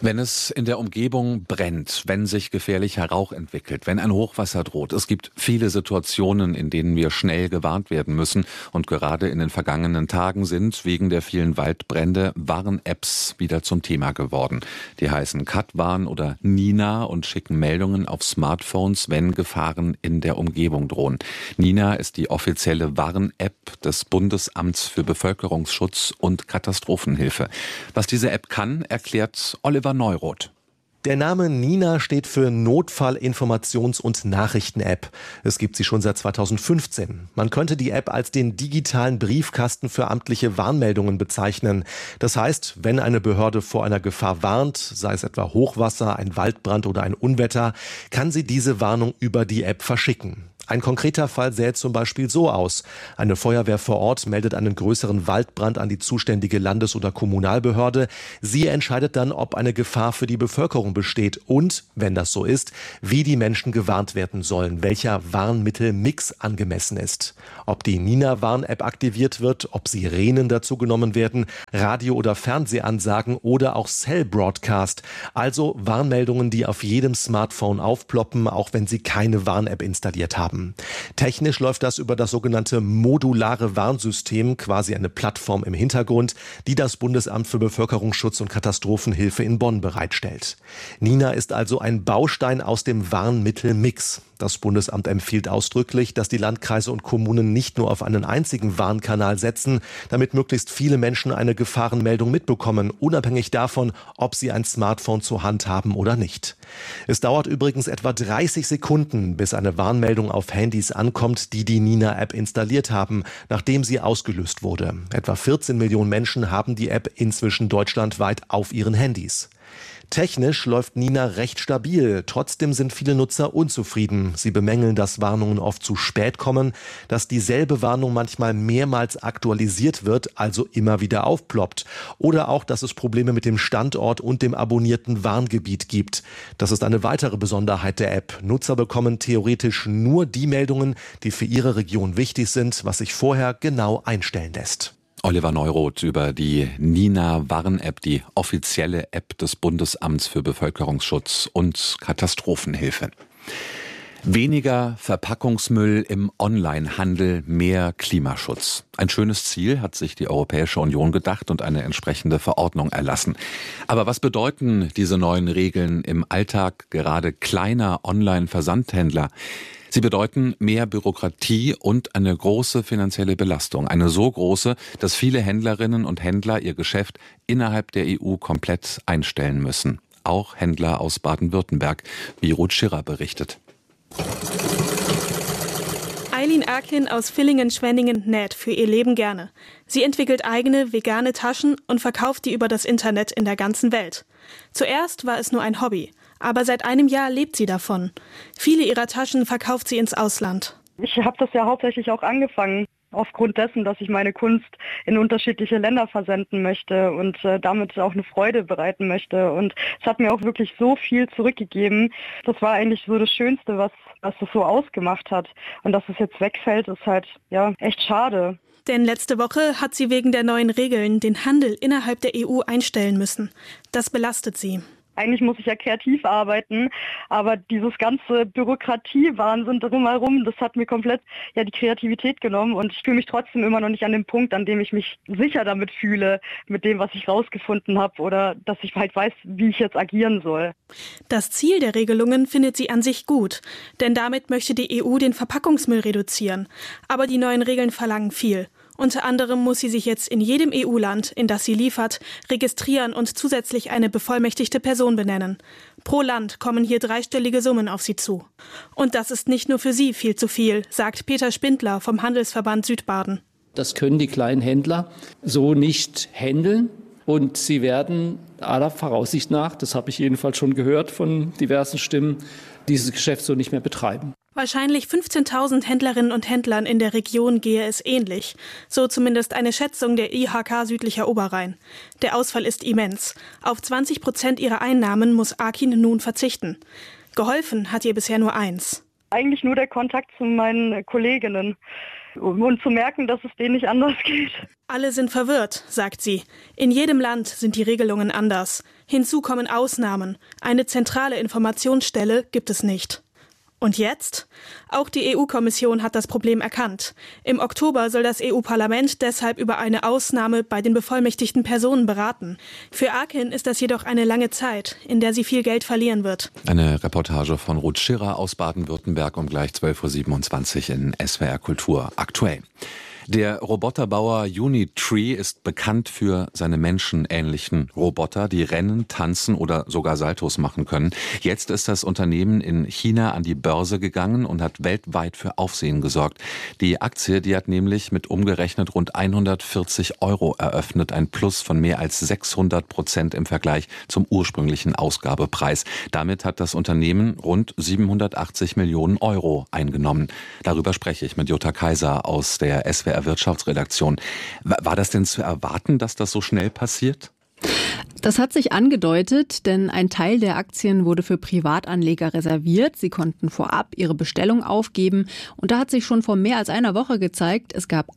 Wenn es in der Umgebung brennt, wenn sich gefährlicher Rauch entwickelt, wenn ein Hochwasser droht, es gibt viele Situationen, in denen wir schnell gewarnt werden müssen. Und gerade in den vergangenen Tagen sind wegen der vielen Waldbrände Warn-Apps wieder zum Thema geworden. Die heißen Katwarn oder Nina und schicken Meldungen auf Smartphones, wenn Gefahren in der Umgebung drohen. Nina ist die offizielle Warn-App des Bundesamts für Bevölkerungsschutz und Katastrophenhilfe. Was diese App kann, erklärt Oliver Neuroth. Der Name Nina steht für Notfall-Informations- und Nachrichten-App. Es gibt sie schon seit 2015. Man könnte die App als den digitalen Briefkasten für amtliche Warnmeldungen bezeichnen. Das heißt, wenn eine Behörde vor einer Gefahr warnt, sei es etwa Hochwasser, ein Waldbrand oder ein Unwetter, kann sie diese Warnung über die App verschicken. Ein konkreter Fall sähe zum Beispiel so aus. Eine Feuerwehr vor Ort meldet einen größeren Waldbrand an die zuständige Landes- oder Kommunalbehörde. Sie entscheidet dann, ob eine Gefahr für die Bevölkerung besteht und, wenn das so ist, wie die Menschen gewarnt werden sollen, welcher Warnmittelmix angemessen ist. Ob die Nina-Warn-App aktiviert wird, ob Sirenen dazu genommen werden, Radio- oder Fernsehansagen oder auch Cell-Broadcast, also Warnmeldungen, die auf jedem Smartphone aufploppen, auch wenn Sie keine Warn-App installiert haben. Technisch läuft das über das sogenannte modulare Warnsystem, quasi eine Plattform im Hintergrund, die das Bundesamt für Bevölkerungsschutz und Katastrophenhilfe in Bonn bereitstellt. Nina ist also ein Baustein aus dem Warnmittelmix. Das Bundesamt empfiehlt ausdrücklich, dass die Landkreise und Kommunen nicht nur auf einen einzigen Warnkanal setzen, damit möglichst viele Menschen eine Gefahrenmeldung mitbekommen, unabhängig davon, ob sie ein Smartphone zur Hand haben oder nicht. Es dauert übrigens etwa 30 Sekunden, bis eine Warnmeldung auf Handys ankommt, die die Nina-App installiert haben, nachdem sie ausgelöst wurde. Etwa 14 Millionen Menschen haben die App inzwischen deutschlandweit auf ihren Handys. Technisch läuft Nina recht stabil. Trotzdem sind viele Nutzer unzufrieden. Sie bemängeln, dass Warnungen oft zu spät kommen, dass dieselbe Warnung manchmal mehrmals aktualisiert wird, also immer wieder aufploppt. Oder auch, dass es Probleme mit dem Standort und dem abonnierten Warngebiet gibt. Das ist eine weitere Besonderheit der App. Nutzer bekommen theoretisch nur die Meldungen, die für ihre Region wichtig sind, was sich vorher genau einstellen lässt. Oliver Neuroth über die Nina-Warn-App, die offizielle App des Bundesamts für Bevölkerungsschutz und Katastrophenhilfe. Weniger Verpackungsmüll im Onlinehandel, mehr Klimaschutz. Ein schönes Ziel hat sich die Europäische Union gedacht und eine entsprechende Verordnung erlassen. Aber was bedeuten diese neuen Regeln im Alltag gerade kleiner Online-Versandhändler? Sie bedeuten mehr Bürokratie und eine große finanzielle Belastung. Eine so große, dass viele Händlerinnen und Händler ihr Geschäft innerhalb der EU komplett einstellen müssen. Auch Händler aus Baden-Württemberg, wie Ruth Schirrer berichtet. Eileen Erkin aus Villingen-Schwenningen näht für ihr Leben gerne. Sie entwickelt eigene vegane Taschen und verkauft die über das Internet in der ganzen Welt. Zuerst war es nur ein Hobby. Aber seit einem Jahr lebt sie davon. Viele ihrer Taschen verkauft sie ins Ausland. Ich habe das ja hauptsächlich auch angefangen, aufgrund dessen, dass ich meine Kunst in unterschiedliche Länder versenden möchte und damit auch eine Freude bereiten möchte. Und es hat mir auch wirklich so viel zurückgegeben. Das war eigentlich so das Schönste, was das so ausgemacht hat. Und dass es jetzt wegfällt, ist halt ja echt schade. Denn letzte Woche hat sie wegen der neuen Regeln den Handel innerhalb der EU einstellen müssen. Das belastet sie. Eigentlich muss ich ja kreativ arbeiten, aber dieses ganze Bürokratie-Wahnsinn drumherum, das hat mir komplett die Kreativität genommen und ich fühle mich trotzdem immer noch nicht an dem Punkt, an dem ich mich sicher damit fühle, mit dem, was ich rausgefunden habe oder dass ich halt weiß, wie ich jetzt agieren soll. Das Ziel der Regelungen findet sie an sich gut, denn damit möchte die EU den Verpackungsmüll reduzieren. Aber die neuen Regeln verlangen viel. Unter anderem muss sie sich jetzt in jedem EU-Land, in das sie liefert, registrieren und zusätzlich eine bevollmächtigte Person benennen. Pro Land kommen hier dreistellige Summen auf sie zu. Und das ist nicht nur für sie viel zu viel, sagt Peter Spindler vom Handelsverband Südbaden. Das können die kleinen Händler so nicht handeln. Und sie werden aller Voraussicht nach, das habe ich jedenfalls schon gehört von diversen Stimmen, dieses Geschäft so nicht mehr betreiben. Wahrscheinlich 15.000 Händlerinnen und Händlern in der Region gehe es ähnlich. So zumindest eine Schätzung der IHK Südlicher Oberrhein. Der Ausfall ist immens. Auf 20% ihrer Einnahmen muss Erkin nun verzichten. Geholfen hat ihr bisher nur eins. Eigentlich nur der Kontakt zu meinen Kolleginnen. und zu merken, dass es denen nicht anders geht. Alle sind verwirrt, sagt sie. In jedem Land sind die Regelungen anders. Hinzu kommen Ausnahmen. Eine zentrale Informationsstelle gibt es nicht. Und jetzt? Auch die EU-Kommission hat das Problem erkannt. Im Oktober soll das EU-Parlament deshalb über eine Ausnahme bei den bevollmächtigten Personen beraten. Für Akin ist das jedoch eine lange Zeit, in der sie viel Geld verlieren wird. Eine Reportage von Ruth Schirrer aus Baden-Württemberg um gleich 12.27 Uhr in SWR Kultur aktuell. Der Roboterbauer Unitree ist bekannt für seine menschenähnlichen Roboter, die rennen, tanzen oder sogar Saltos machen können. Jetzt ist das Unternehmen in China an die Börse gegangen und hat weltweit für Aufsehen gesorgt. Die Aktie, die hat nämlich mit umgerechnet rund 140 € eröffnet, ein Plus von mehr als 600% im Vergleich zum ursprünglichen Ausgabepreis. Damit hat das Unternehmen rund 780 Millionen € eingenommen. Darüber spreche ich mit Jutta Kaiser aus der SWR Wirtschaftsredaktion. War das denn zu erwarten, dass das so schnell passiert? Das hat sich angedeutet, denn ein Teil der Aktien wurde für Privatanleger reserviert. Sie konnten vorab ihre Bestellung aufgeben. Und da hat sich schon vor mehr als einer Woche gezeigt, es gab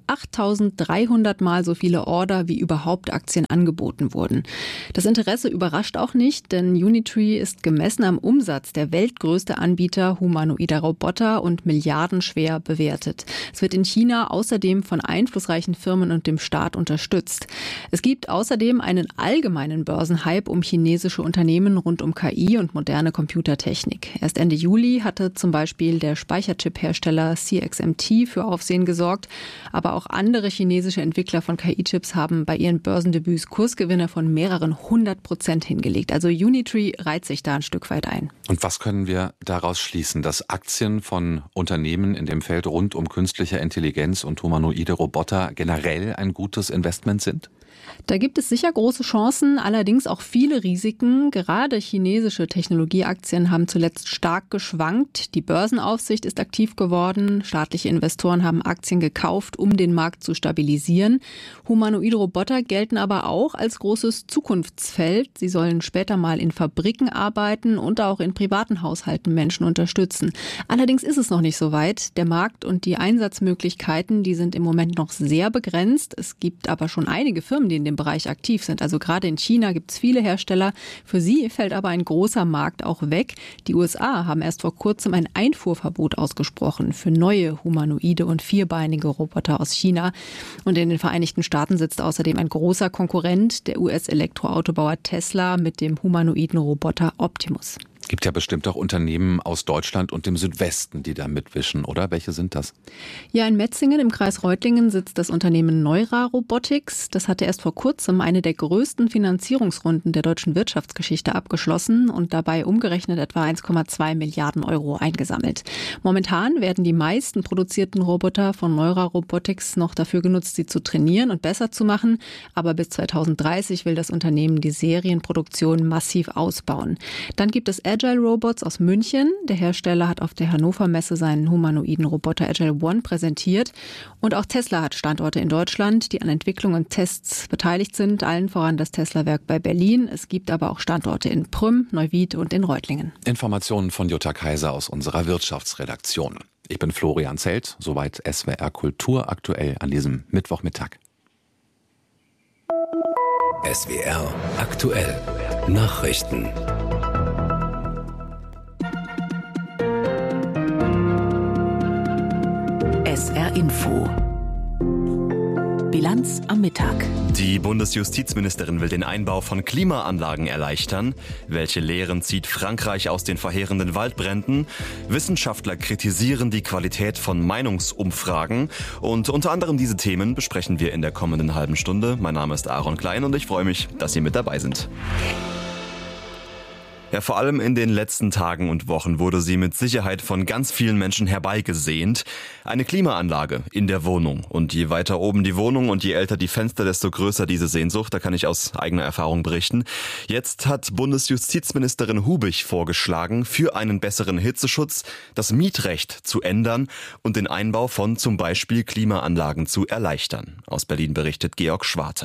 8.300 Mal so viele Order, wie überhaupt Aktien angeboten wurden. Das Interesse überrascht auch nicht, denn Unitree ist gemessen am Umsatz der weltgrößte Anbieter humanoider Roboter und milliardenschwer bewertet. Es wird in China außerdem von einflussreichen Firmen und dem Staat unterstützt. Es gibt außerdem einen allgemeinen Börsenhype um chinesische Unternehmen rund um KI und moderne Computertechnik. Erst Ende Juli hatte zum Beispiel der Speicherchip-Hersteller CXMT für Aufsehen gesorgt. Aber auch andere chinesische Entwickler von KI-Chips haben bei ihren Börsendebüts Kursgewinne von mehreren 100% hingelegt. Also Unitree reiht sich da ein Stück weit ein. Und was können wir daraus schließen? Dass Aktien von Unternehmen in dem Feld rund um künstliche Intelligenz und humanoide Roboter generell ein gutes Investment sind? Da gibt es sicher große Chancen, allerdings auch viele Risiken. Gerade chinesische Technologieaktien haben zuletzt stark geschwankt. Die Börsenaufsicht ist aktiv geworden. Staatliche Investoren haben Aktien gekauft, um den Markt zu stabilisieren. Humanoide Roboter gelten aber auch als großes Zukunftsfeld. Sie sollen später mal in Fabriken arbeiten und auch in privaten Haushalten Menschen unterstützen. Allerdings ist es noch nicht so weit. Der Markt und die Einsatzmöglichkeiten, die sind im Moment noch sehr begrenzt. Es gibt aber schon einige Firmen, die in dem Bereich aktiv sind. Also gerade in China gibt es viele Hersteller. Für sie fällt aber ein großer Markt auch weg. Die USA haben erst vor kurzem ein Einfuhrverbot ausgesprochen für neue humanoide und vierbeinige Roboter aus China. Und in den Vereinigten Staaten sitzt außerdem ein großer Konkurrent, der US-Elektroautobauer Tesla mit dem humanoiden Roboter Optimus. Gibt ja bestimmt auch Unternehmen aus Deutschland und dem Südwesten, die da mitwischen, oder? Welche sind das? Ja, in Metzingen im Kreis Reutlingen sitzt das Unternehmen Neura Robotics. Das hatte erst vor kurzem eine der größten Finanzierungsrunden der deutschen Wirtschaftsgeschichte abgeschlossen und dabei umgerechnet etwa 1,2 Milliarden € eingesammelt. Momentan werden die meisten produzierten Roboter von Neura Robotics noch dafür genutzt, sie zu trainieren und besser zu machen. Aber bis 2030 will das Unternehmen die Serienproduktion massiv ausbauen. Dann gibt es Agile Robots aus München. Der Hersteller hat auf der Hannover Messe seinen humanoiden Roboter Agile One präsentiert. Und auch Tesla hat Standorte in Deutschland, die an Entwicklung und Tests beteiligt sind. Allen voran das Tesla-Werk bei Berlin. Es gibt aber auch Standorte in Prüm, Neuwied und in Reutlingen. Informationen von Jutta Kaiser aus unserer Wirtschaftsredaktion. Ich bin Florian Zelt, soweit SWR Kultur aktuell an diesem Mittwochmittag. SWR aktuell. Nachrichten. SR Info. Bilanz am Mittag. Die Bundesjustizministerin will den Einbau von Klimaanlagen erleichtern. Welche Lehren zieht Frankreich aus den verheerenden Waldbränden? Wissenschaftler kritisieren die Qualität von Meinungsumfragen. Und unter anderem diese Themen besprechen wir in der kommenden halben Stunde. Mein Name ist Aaron Klein und ich freue mich, dass Sie mit dabei sind. Ja, vor allem in den letzten Tagen und Wochen wurde sie mit Sicherheit von ganz vielen Menschen herbeigesehnt. Eine Klimaanlage in der Wohnung. Und je weiter oben die Wohnung und je älter die Fenster, desto größer diese Sehnsucht. Da kann ich aus eigener Erfahrung berichten. Jetzt hat Bundesjustizministerin Hubich vorgeschlagen, für einen besseren Hitzeschutz das Mietrecht zu ändern und den Einbau von zum Beispiel Klimaanlagen zu erleichtern. Aus Berlin berichtet Georg Schwarte.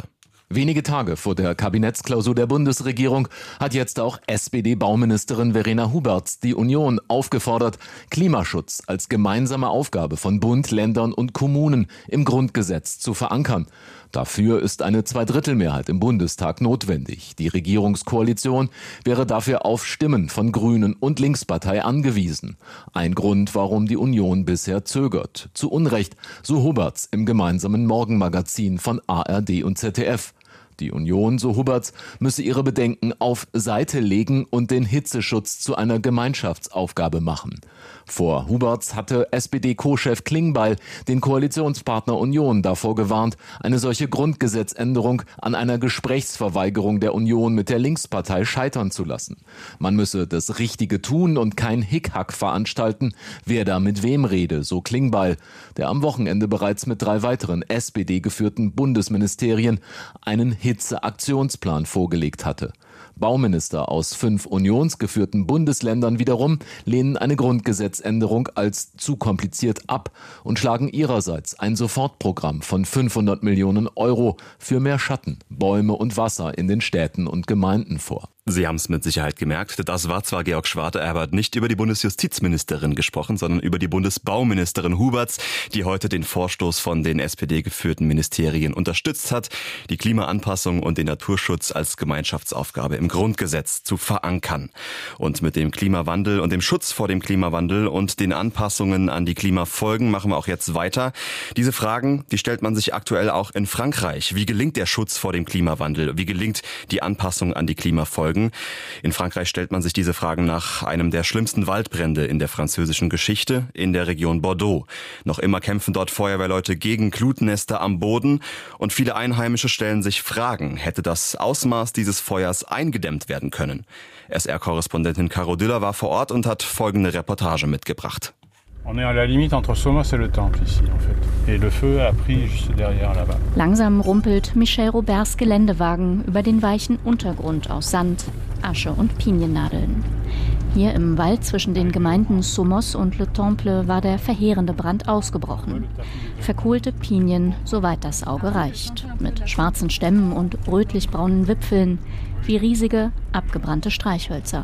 Wenige Tage vor der Kabinettsklausur der Bundesregierung hat jetzt auch SPD-Bauministerin Verena Huberts die Union aufgefordert, Klimaschutz als gemeinsame Aufgabe von Bund, Ländern und Kommunen im Grundgesetz zu verankern. Dafür ist eine Zweidrittelmehrheit im Bundestag notwendig. Die Regierungskoalition wäre dafür auf Stimmen von Grünen und Linkspartei angewiesen. Ein Grund, warum die Union bisher zögert. Zu Unrecht, so Huberts im gemeinsamen Morgenmagazin von ARD und ZDF. Die Union, so Huberts, müsse ihre Bedenken auf Seite legen und den Hitzeschutz zu einer Gemeinschaftsaufgabe machen. Vor Huberts hatte SPD-Co-Chef Klingbeil den Koalitionspartner Union davor gewarnt, eine solche Grundgesetzänderung an einer Gesprächsverweigerung der Union mit der Linkspartei scheitern zu lassen. Man müsse das Richtige tun und kein Hickhack veranstalten, wer da mit wem rede, so Klingbeil, der am Wochenende bereits mit 3 weiteren SPD-geführten Bundesministerien einen Hitzeaktionsplan vorgelegt hatte. Bauminister aus 5 unionsgeführten Bundesländern wiederum lehnen eine Grundgesetzänderung als zu kompliziert ab und schlagen ihrerseits ein Sofortprogramm von 500 Millionen Euro für mehr Schatten, Bäume und Wasser in den Städten und Gemeinden vor. Sie haben es mit Sicherheit gemerkt, das war zwar Georg Schwarte, er hat nicht über die Bundesjustizministerin gesprochen, sondern über die Bundesbauministerin Huberts, die heute den Vorstoß von den SPD-geführten Ministerien unterstützt hat, die Klimaanpassung und den Naturschutz als Gemeinschaftsaufgabe im Grundgesetz zu verankern. Und mit dem Klimawandel und dem Schutz vor dem Klimawandel und den Anpassungen an die Klimafolgen machen wir auch jetzt weiter. Diese Fragen, die stellt man sich aktuell auch in Frankreich. Wie gelingt der Schutz vor dem Klimawandel? Wie gelingt die Anpassung an die Klimafolgen? In Frankreich stellt man sich diese Fragen nach einem der schlimmsten Waldbrände in der französischen Geschichte in der Region Bordeaux. Noch immer kämpfen dort Feuerwehrleute gegen Glutnester am Boden und viele Einheimische stellen sich Fragen, hätte das Ausmaß dieses Feuers eingedämmt werden können? SR-Korrespondentin Caro Düller war vor Ort und hat folgende Reportage mitgebracht. Langsam rumpelt Michel Roberts Geländewagen über den weichen Untergrund aus Sand, Asche und Piniennadeln. Hier im Wald zwischen den Gemeinden Somos und Le Temple war der verheerende Brand ausgebrochen. Verkohlte Pinien, soweit das Auge reicht, mit schwarzen Stämmen und rötlich-braunen Wipfeln, wie riesige, abgebrannte Streichhölzer.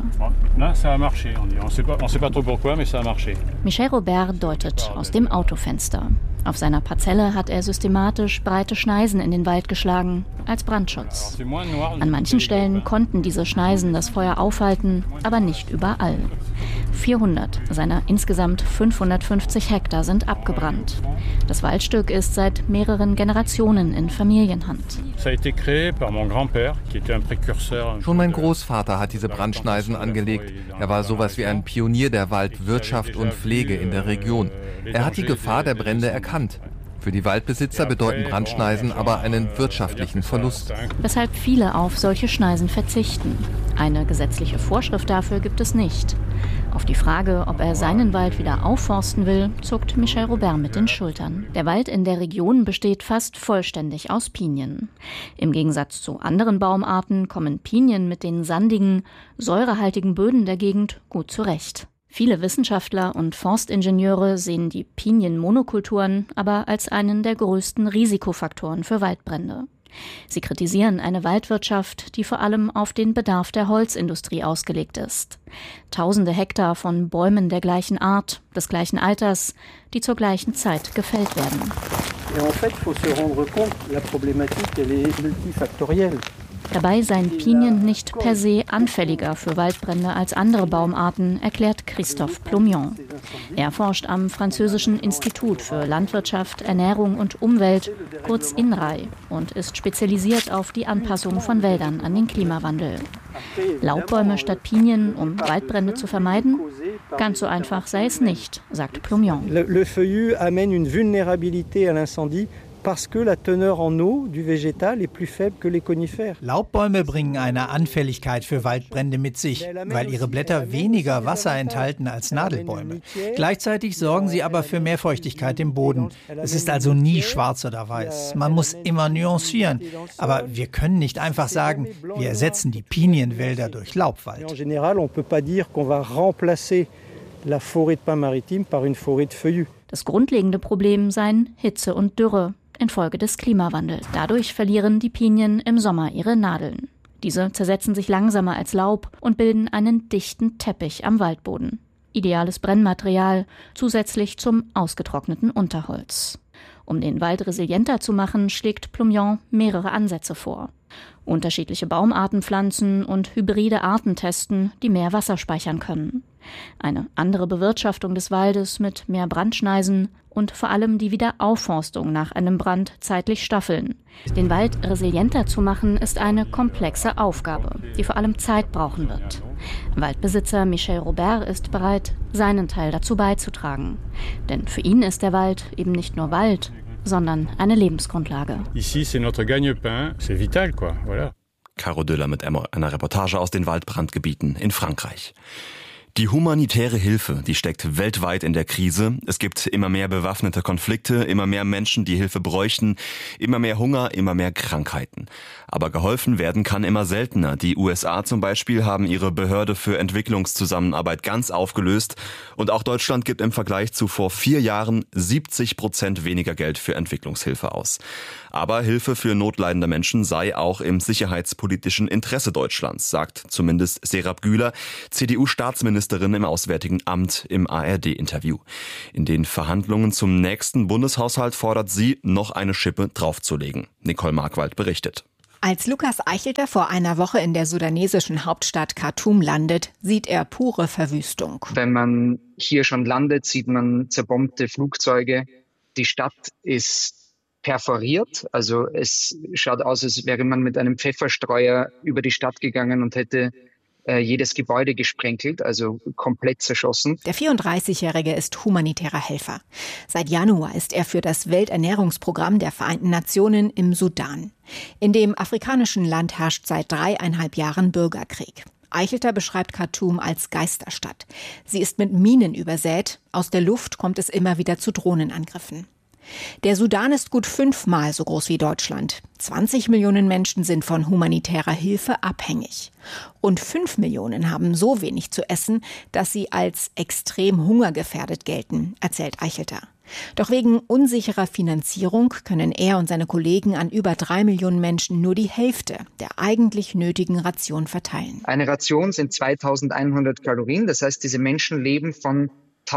Michel Robert deutet aus dem Autofenster. Auf seiner Parzelle hat er systematisch breite Schneisen in den Wald geschlagen, als Brandschutz. An manchen Stellen konnten diese Schneisen das Feuer aufhalten, aber nicht überall. 400 seiner insgesamt 550 Hektar sind abgebrannt. Das Waldstück ist seit mehreren Generationen in Familienhand. Schon mein Großvater hat diese Brandschneisen angelegt. Er war sowas wie ein Pionier der Waldwirtschaft und Pflege in der Region. Er hat die Gefahr der Brände erkannt. Für die Waldbesitzer bedeuten Brandschneisen aber einen wirtschaftlichen Verlust. Weshalb viele auf solche Schneisen verzichten. Eine gesetzliche Vorschrift dafür gibt es nicht. Auf die Frage, ob er seinen Wald wieder aufforsten will, zuckt Michel Robert mit den Schultern. Der Wald in der Region besteht fast vollständig aus Pinien. Im Gegensatz zu anderen Baumarten kommen Pinien mit den sandigen, säurehaltigen Böden der Gegend gut zurecht. Viele Wissenschaftler und Forstingenieure sehen die Pinienmonokulturen aber als einen der größten Risikofaktoren für Waldbrände. Sie kritisieren eine Waldwirtschaft, die vor allem auf den Bedarf der Holzindustrie ausgelegt ist. Tausende Hektar von Bäumen der gleichen Art, des gleichen Alters, die zur gleichen Zeit gefällt werden. Dabei seien Pinien nicht per se anfälliger für Waldbrände als andere Baumarten, erklärt Christophe Plomion. Er forscht am französischen Institut für Landwirtschaft, Ernährung und Umwelt, kurz INRAE, und ist spezialisiert auf die Anpassung von Wäldern an den Klimawandel. Laubbäume statt Pinien, um Waldbrände zu vermeiden? Ganz so einfach sei es nicht, sagt Plomion. Le feuillu amène une vulnérabilité à l'incendie. Laubbäume bringen eine Anfälligkeit für Waldbrände mit sich, weil ihre Blätter weniger Wasser enthalten als Nadelbäume. Gleichzeitig sorgen sie aber für mehr Feuchtigkeit im Boden. Es ist also nie schwarz oder weiß. Man muss immer nuancieren. Aber wir können nicht einfach sagen, wir ersetzen die Pinienwälder durch Laubwald. Das grundlegende Problem seien Hitze und Dürre. infolge des Klimawandels. Dadurch verlieren die Pinien im Sommer ihre Nadeln. Diese zersetzen sich langsamer als Laub und bilden einen dichten Teppich am Waldboden. Ideales Brennmaterial zusätzlich zum ausgetrockneten Unterholz. Um den Wald resilienter zu machen, schlägt Plumillon mehrere Ansätze vor. Unterschiedliche Baumarten pflanzen und hybride Arten testen, die mehr Wasser speichern können. Eine andere Bewirtschaftung des Waldes mit mehr Brandschneisen und vor allem die Wiederaufforstung nach einem Brand zeitlich staffeln. Den Wald resilienter zu machen, ist eine komplexe Aufgabe, die vor allem Zeit brauchen wird. Waldbesitzer Michel Robert ist bereit, seinen Teil dazu beizutragen. Denn für ihn ist der Wald eben nicht nur Wald, sondern eine Lebensgrundlage. Ici, c'est notre gagne-pain, c'est vital, quoi. Voilà. Caro Döller mit einer Reportage aus den Waldbrandgebieten in Frankreich. Die humanitäre Hilfe, die steckt weltweit in der Krise. Es gibt immer mehr bewaffnete Konflikte, immer mehr Menschen, die Hilfe bräuchten, immer mehr Hunger, immer mehr Krankheiten. Aber geholfen werden kann immer seltener. Die USA zum Beispiel haben ihre Behörde für Entwicklungszusammenarbeit ganz aufgelöst. Und auch Deutschland gibt im Vergleich zu vor 4 Jahren 70% weniger Geld für Entwicklungshilfe aus. Aber Hilfe für notleidende Menschen sei auch im sicherheitspolitischen Interesse Deutschlands, sagt zumindest Serap Güler, CDU-Staatsministerin im Auswärtigen Amt im ARD-Interview. In den Verhandlungen zum nächsten Bundeshaushalt fordert sie, noch eine Schippe draufzulegen. Nicole Markwald berichtet. Als Lukas Eichelter vor einer Woche in der sudanesischen Hauptstadt Khartoum landet, sieht er pure Verwüstung. Wenn man hier schon landet, sieht man zerbombte Flugzeuge. Die Stadt ist perforiert, also es schaut aus, als wäre man mit einem Pfefferstreuer über die Stadt gegangen und hätte jedes Gebäude gesprenkelt, also komplett zerschossen. Der 34-Jährige ist humanitärer Helfer. Seit Januar ist er für das Welternährungsprogramm der Vereinten Nationen im Sudan. In dem afrikanischen Land herrscht seit 3,5 Jahren Bürgerkrieg. Eichelter beschreibt Khartoum als Geisterstadt. Sie ist mit Minen übersät. Aus der Luft kommt es immer wieder zu Drohnenangriffen. Der Sudan ist gut 5-mal so groß wie Deutschland. 20 Millionen Menschen sind von humanitärer Hilfe abhängig. Rund 5 Millionen haben so wenig zu essen, dass sie als extrem hungergefährdet gelten, erzählt Eichelter. Doch wegen unsicherer Finanzierung können er und seine Kollegen an über 3 Millionen Menschen nur die Hälfte der eigentlich nötigen Ration verteilen. Eine Ration sind 2100 Kalorien. Das heißt, diese Menschen leben von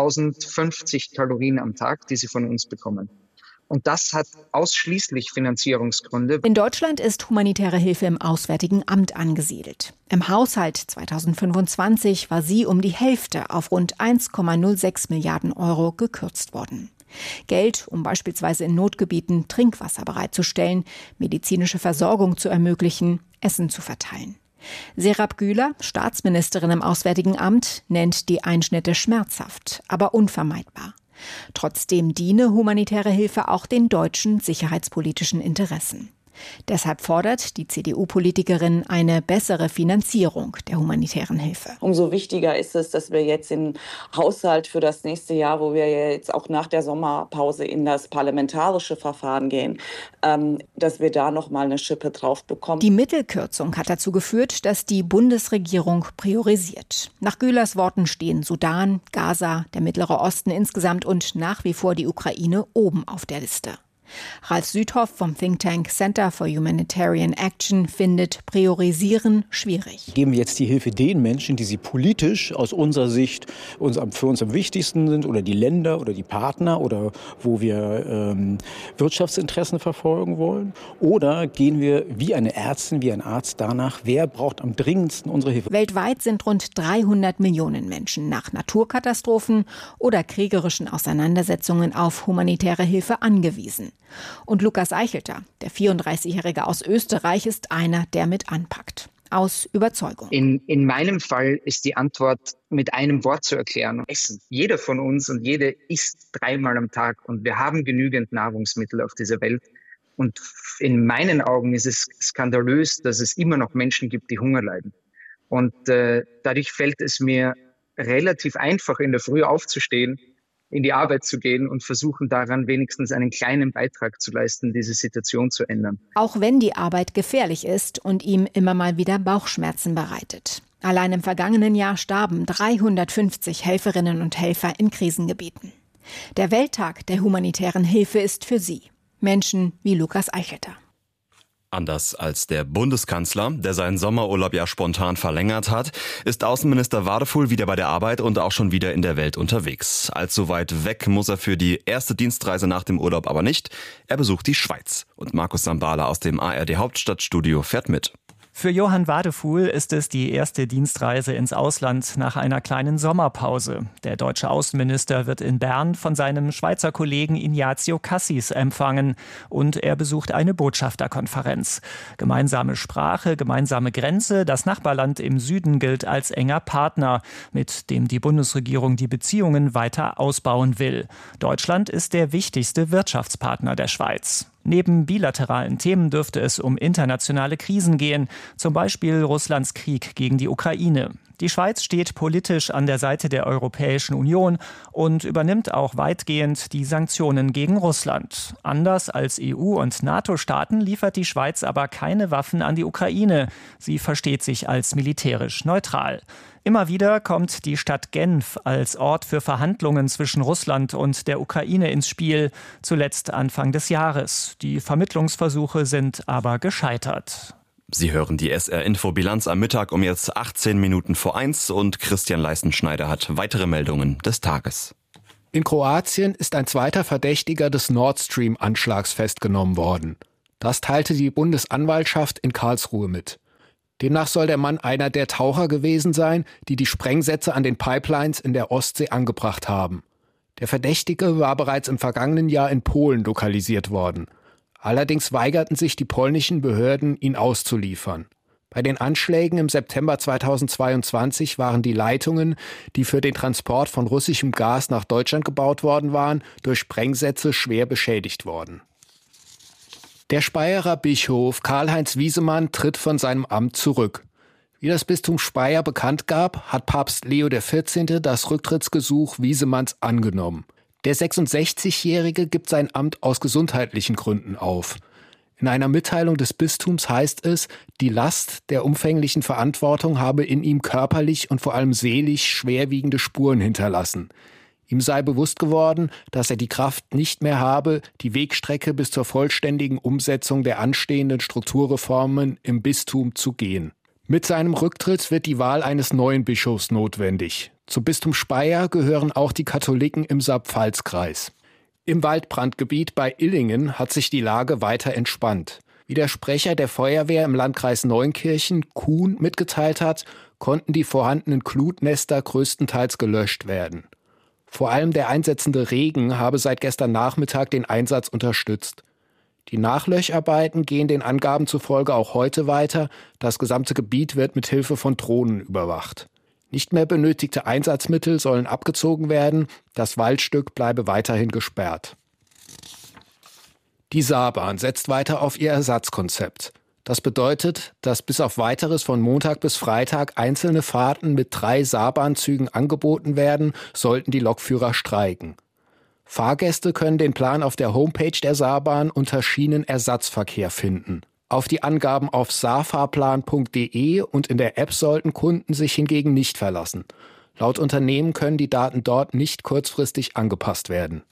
1050 Kalorien am Tag, die sie von uns bekommen. Und das hat ausschließlich Finanzierungsgründe. In Deutschland ist humanitäre Hilfe im Auswärtigen Amt angesiedelt. Im Haushalt 2025 war sie um die Hälfte auf rund 1,06 Milliarden Euro gekürzt worden. Geld, um beispielsweise in Notgebieten Trinkwasser bereitzustellen, medizinische Versorgung zu ermöglichen, Essen zu verteilen. Serap Güler, Staatsministerin im Auswärtigen Amt, nennt die Einschnitte schmerzhaft, aber unvermeidbar. Trotzdem diene humanitäre Hilfe auch den deutschen sicherheitspolitischen Interessen. Deshalb fordert die CDU-Politikerin eine bessere Finanzierung der humanitären Hilfe. Umso wichtiger ist es, dass wir jetzt im Haushalt für das nächste Jahr, wo wir jetzt auch nach der Sommerpause in das parlamentarische Verfahren gehen, dass wir da noch mal eine Schippe drauf bekommen. Die Mittelkürzung hat dazu geführt, dass die Bundesregierung priorisiert. Nach Gülers Worten stehen Sudan, Gaza, der Mittlere Osten insgesamt und nach wie vor die Ukraine oben auf der Liste. Ralf Südhoff vom Think Tank Center for Humanitarian Action findet Priorisieren schwierig. Geben wir jetzt die Hilfe den Menschen, die sie politisch aus unserer Sicht für uns am wichtigsten sind, oder die Länder oder die Partner oder wo wir Wirtschaftsinteressen verfolgen wollen? Oder gehen wir wie eine Ärztin, wie ein Arzt danach, wer braucht am dringendsten unsere Hilfe? Weltweit sind rund 300 Millionen Menschen nach Naturkatastrophen oder kriegerischen Auseinandersetzungen auf humanitäre Hilfe angewiesen. Und Lukas Eichelter, der 34-Jährige aus Österreich, ist einer, der mit anpackt. Aus Überzeugung. In meinem Fall ist die Antwort mit einem Wort zu erklären: Essen. Jeder von uns und jede isst 3-mal am Tag und wir haben genügend Nahrungsmittel auf dieser Welt. Und in meinen Augen ist es skandalös, dass es immer noch Menschen gibt, die Hunger leiden. Und dadurch fällt es mir relativ einfach, in der Früh aufzustehen, in die Arbeit zu gehen und versuchen daran wenigstens einen kleinen Beitrag zu leisten, diese Situation zu ändern. Auch wenn die Arbeit gefährlich ist und ihm immer mal wieder Bauchschmerzen bereitet. Allein im vergangenen Jahr starben 350 Helferinnen und Helfer in Krisengebieten. Der Welttag der humanitären Hilfe ist für sie Menschen wie Lukas Eicheter. Anders als der Bundeskanzler, der seinen Sommerurlaub ja spontan verlängert hat, ist Außenminister Wadefuhl wieder bei der Arbeit und auch schon wieder in der Welt unterwegs. Allzu weit weg muss er für die erste Dienstreise nach dem Urlaub aber nicht. Er besucht die Schweiz. Und Markus Sambala aus dem ARD Hauptstadtstudio fährt mit. Für Johann Wadefuhl ist es die erste Dienstreise ins Ausland nach einer kleinen Sommerpause. Der deutsche Außenminister wird in Bern von seinem Schweizer Kollegen Ignazio Cassis empfangen und er besucht eine Botschafterkonferenz. Gemeinsame Sprache, gemeinsame Grenze, das Nachbarland im Süden gilt als enger Partner, mit dem die Bundesregierung die Beziehungen weiter ausbauen will. Deutschland ist der wichtigste Wirtschaftspartner der Schweiz. Neben bilateralen Themen dürfte es um internationale Krisen gehen, zum Beispiel Russlands Krieg gegen die Ukraine. Die Schweiz steht politisch an der Seite der Europäischen Union und übernimmt auch weitgehend die Sanktionen gegen Russland. Anders als EU- und NATO-Staaten liefert die Schweiz aber keine Waffen an die Ukraine. Sie versteht sich als militärisch neutral. Immer wieder kommt die Stadt Genf als Ort für Verhandlungen zwischen Russland und der Ukraine ins Spiel, zuletzt Anfang des Jahres. Die Vermittlungsversuche sind aber gescheitert. Sie hören die SR-Info-Bilanz am Mittag um jetzt 18 Minuten vor 1 und Christian Leistenschneider hat weitere Meldungen des Tages. In Kroatien ist ein zweiter Verdächtiger des Nord Stream-Anschlags festgenommen worden. Das teilte die Bundesanwaltschaft in Karlsruhe mit. Demnach soll der Mann einer der Taucher gewesen sein, die die Sprengsätze an den Pipelines in der Ostsee angebracht haben. Der Verdächtige war bereits im vergangenen Jahr in Polen lokalisiert worden. Allerdings weigerten sich die polnischen Behörden, ihn auszuliefern. Bei den Anschlägen im September 2022 waren die Leitungen, die für den Transport von russischem Gas nach Deutschland gebaut worden waren, durch Sprengsätze schwer beschädigt worden. Der Speyerer Bischof Karl-Heinz Wiesemann tritt von seinem Amt zurück. Wie das Bistum Speyer bekannt gab, hat Papst Leo XIV. Das Rücktrittsgesuch Wiesemanns angenommen. Der 66-Jährige gibt sein Amt aus gesundheitlichen Gründen auf. In einer Mitteilung des Bistums heißt es, die Last der umfänglichen Verantwortung habe in ihm körperlich und vor allem seelisch schwerwiegende Spuren hinterlassen. Ihm sei bewusst geworden, dass er die Kraft nicht mehr habe, die Wegstrecke bis zur vollständigen Umsetzung der anstehenden Strukturreformen im Bistum zu gehen. Mit seinem Rücktritt wird die Wahl eines neuen Bischofs notwendig. Zum Bistum Speyer gehören auch die Katholiken im Saar-Pfalz-Kreis. Im Waldbrandgebiet bei Illingen hat sich die Lage weiter entspannt. Wie der Sprecher der Feuerwehr im Landkreis Neunkirchen, Kuhn, mitgeteilt hat, konnten die vorhandenen Glutnester größtenteils gelöscht werden. Vor allem der einsetzende Regen habe seit gestern Nachmittag den Einsatz unterstützt. Die Nachlöcharbeiten gehen den Angaben zufolge auch heute weiter. Das gesamte Gebiet wird mit Hilfe von Drohnen überwacht. Nicht mehr benötigte Einsatzmittel sollen abgezogen werden. Das Waldstück bleibe weiterhin gesperrt. Die Saarbahn setzt weiter auf ihr Ersatzkonzept. Das bedeutet, dass bis auf Weiteres von Montag bis Freitag einzelne Fahrten mit 3 Saarbahnzügen angeboten werden, sollten die Lokführer streiken. Fahrgäste können den Plan auf der Homepage der Saarbahn unter Schienenersatzverkehr finden. Auf die Angaben auf saarfahrplan.de und in der App sollten Kunden sich hingegen nicht verlassen. Laut Unternehmen können die Daten dort nicht kurzfristig angepasst werden.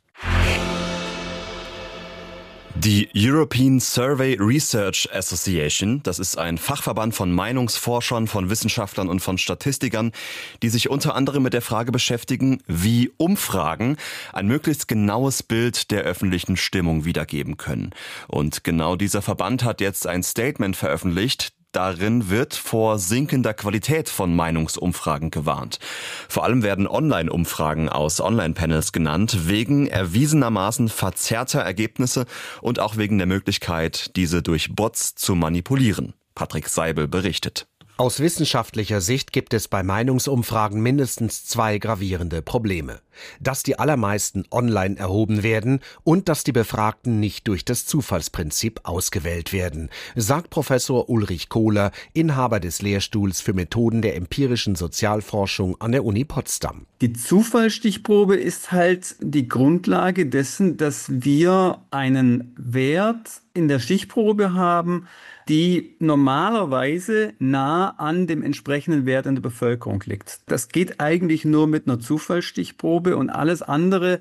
Die European Survey Research Association, das ist ein Fachverband von Meinungsforschern, von Wissenschaftlern und von Statistikern, die sich unter anderem mit der Frage beschäftigen, wie Umfragen ein möglichst genaues Bild der öffentlichen Stimmung wiedergeben können. Und genau dieser Verband hat jetzt ein Statement veröffentlicht. Darin wird vor sinkender Qualität von Meinungsumfragen gewarnt. Vor allem werden Online-Umfragen aus Online-Panels genannt, wegen erwiesenermaßen verzerrter Ergebnisse und auch wegen der Möglichkeit, diese durch Bots zu manipulieren. Patrick Seibel berichtet. Aus wissenschaftlicher Sicht gibt es bei Meinungsumfragen mindestens 2 gravierende Probleme. Dass die allermeisten online erhoben werden und dass die Befragten nicht durch das Zufallsprinzip ausgewählt werden, sagt Professor Ulrich Kohler, Inhaber des Lehrstuhls für Methoden der empirischen Sozialforschung an der Uni Potsdam. Die Zufallsstichprobe ist halt die Grundlage dessen, dass wir einen Wert in der Stichprobe haben, die normalerweise nah an dem entsprechenden Wert in der Bevölkerung liegt. Das geht eigentlich nur mit einer Zufallsstichprobe und alles andere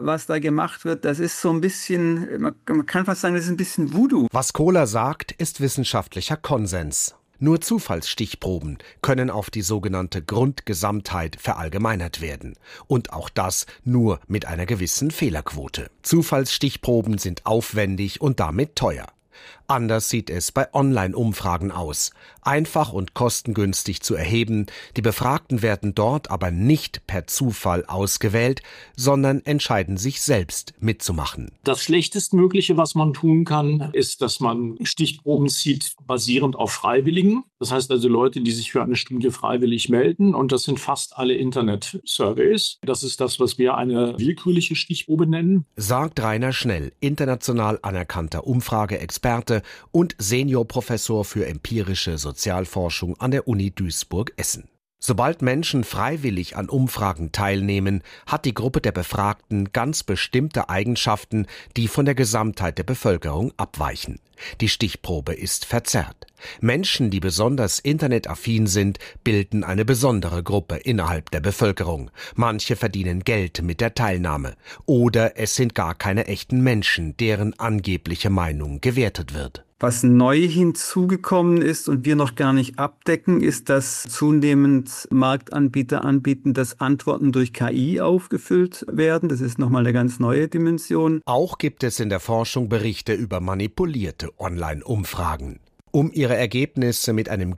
was da gemacht wird, das ist so ein bisschen, man kann fast sagen, das ist ein bisschen Voodoo. Was Kohler sagt, ist wissenschaftlicher Konsens. Nur Zufallsstichproben können auf die sogenannte Grundgesamtheit verallgemeinert werden. Und auch das nur mit einer gewissen Fehlerquote. Zufallsstichproben sind aufwendig und damit teuer. Anders sieht es bei Online-Umfragen aus. Einfach und kostengünstig zu erheben, die Befragten werden dort aber nicht per Zufall ausgewählt, sondern entscheiden sich selbst mitzumachen. Das Schlechtestmögliche, was man tun kann, ist, dass man Stichproben zieht, basierend auf Freiwilligen. Das heißt also Leute, die sich für eine Studie freiwillig melden. Und das sind fast alle Internet-Surveys. Das ist das, was wir eine willkürliche Stichprobe nennen. Sagt Rainer Schnell, international anerkannter Umfrageexperte und Seniorprofessor für empirische Sozialforschung an der Uni Duisburg-Essen. Sobald Menschen freiwillig an Umfragen teilnehmen, hat die Gruppe der Befragten ganz bestimmte Eigenschaften, die von der Gesamtheit der Bevölkerung abweichen. Die Stichprobe ist verzerrt. Menschen, die besonders internetaffin sind, bilden eine besondere Gruppe innerhalb der Bevölkerung. Manche verdienen Geld mit der Teilnahme. Oder es sind gar keine echten Menschen, deren angebliche Meinung gewertet wird. Was neu hinzugekommen ist und wir noch gar nicht abdecken, ist, dass zunehmend Marktanbieter anbieten, dass Antworten durch KI aufgefüllt werden. Das ist nochmal eine ganz neue Dimension. Auch gibt es in der Forschung Berichte über manipulierte Online-Umfragen. Um ihre Ergebnisse mit einem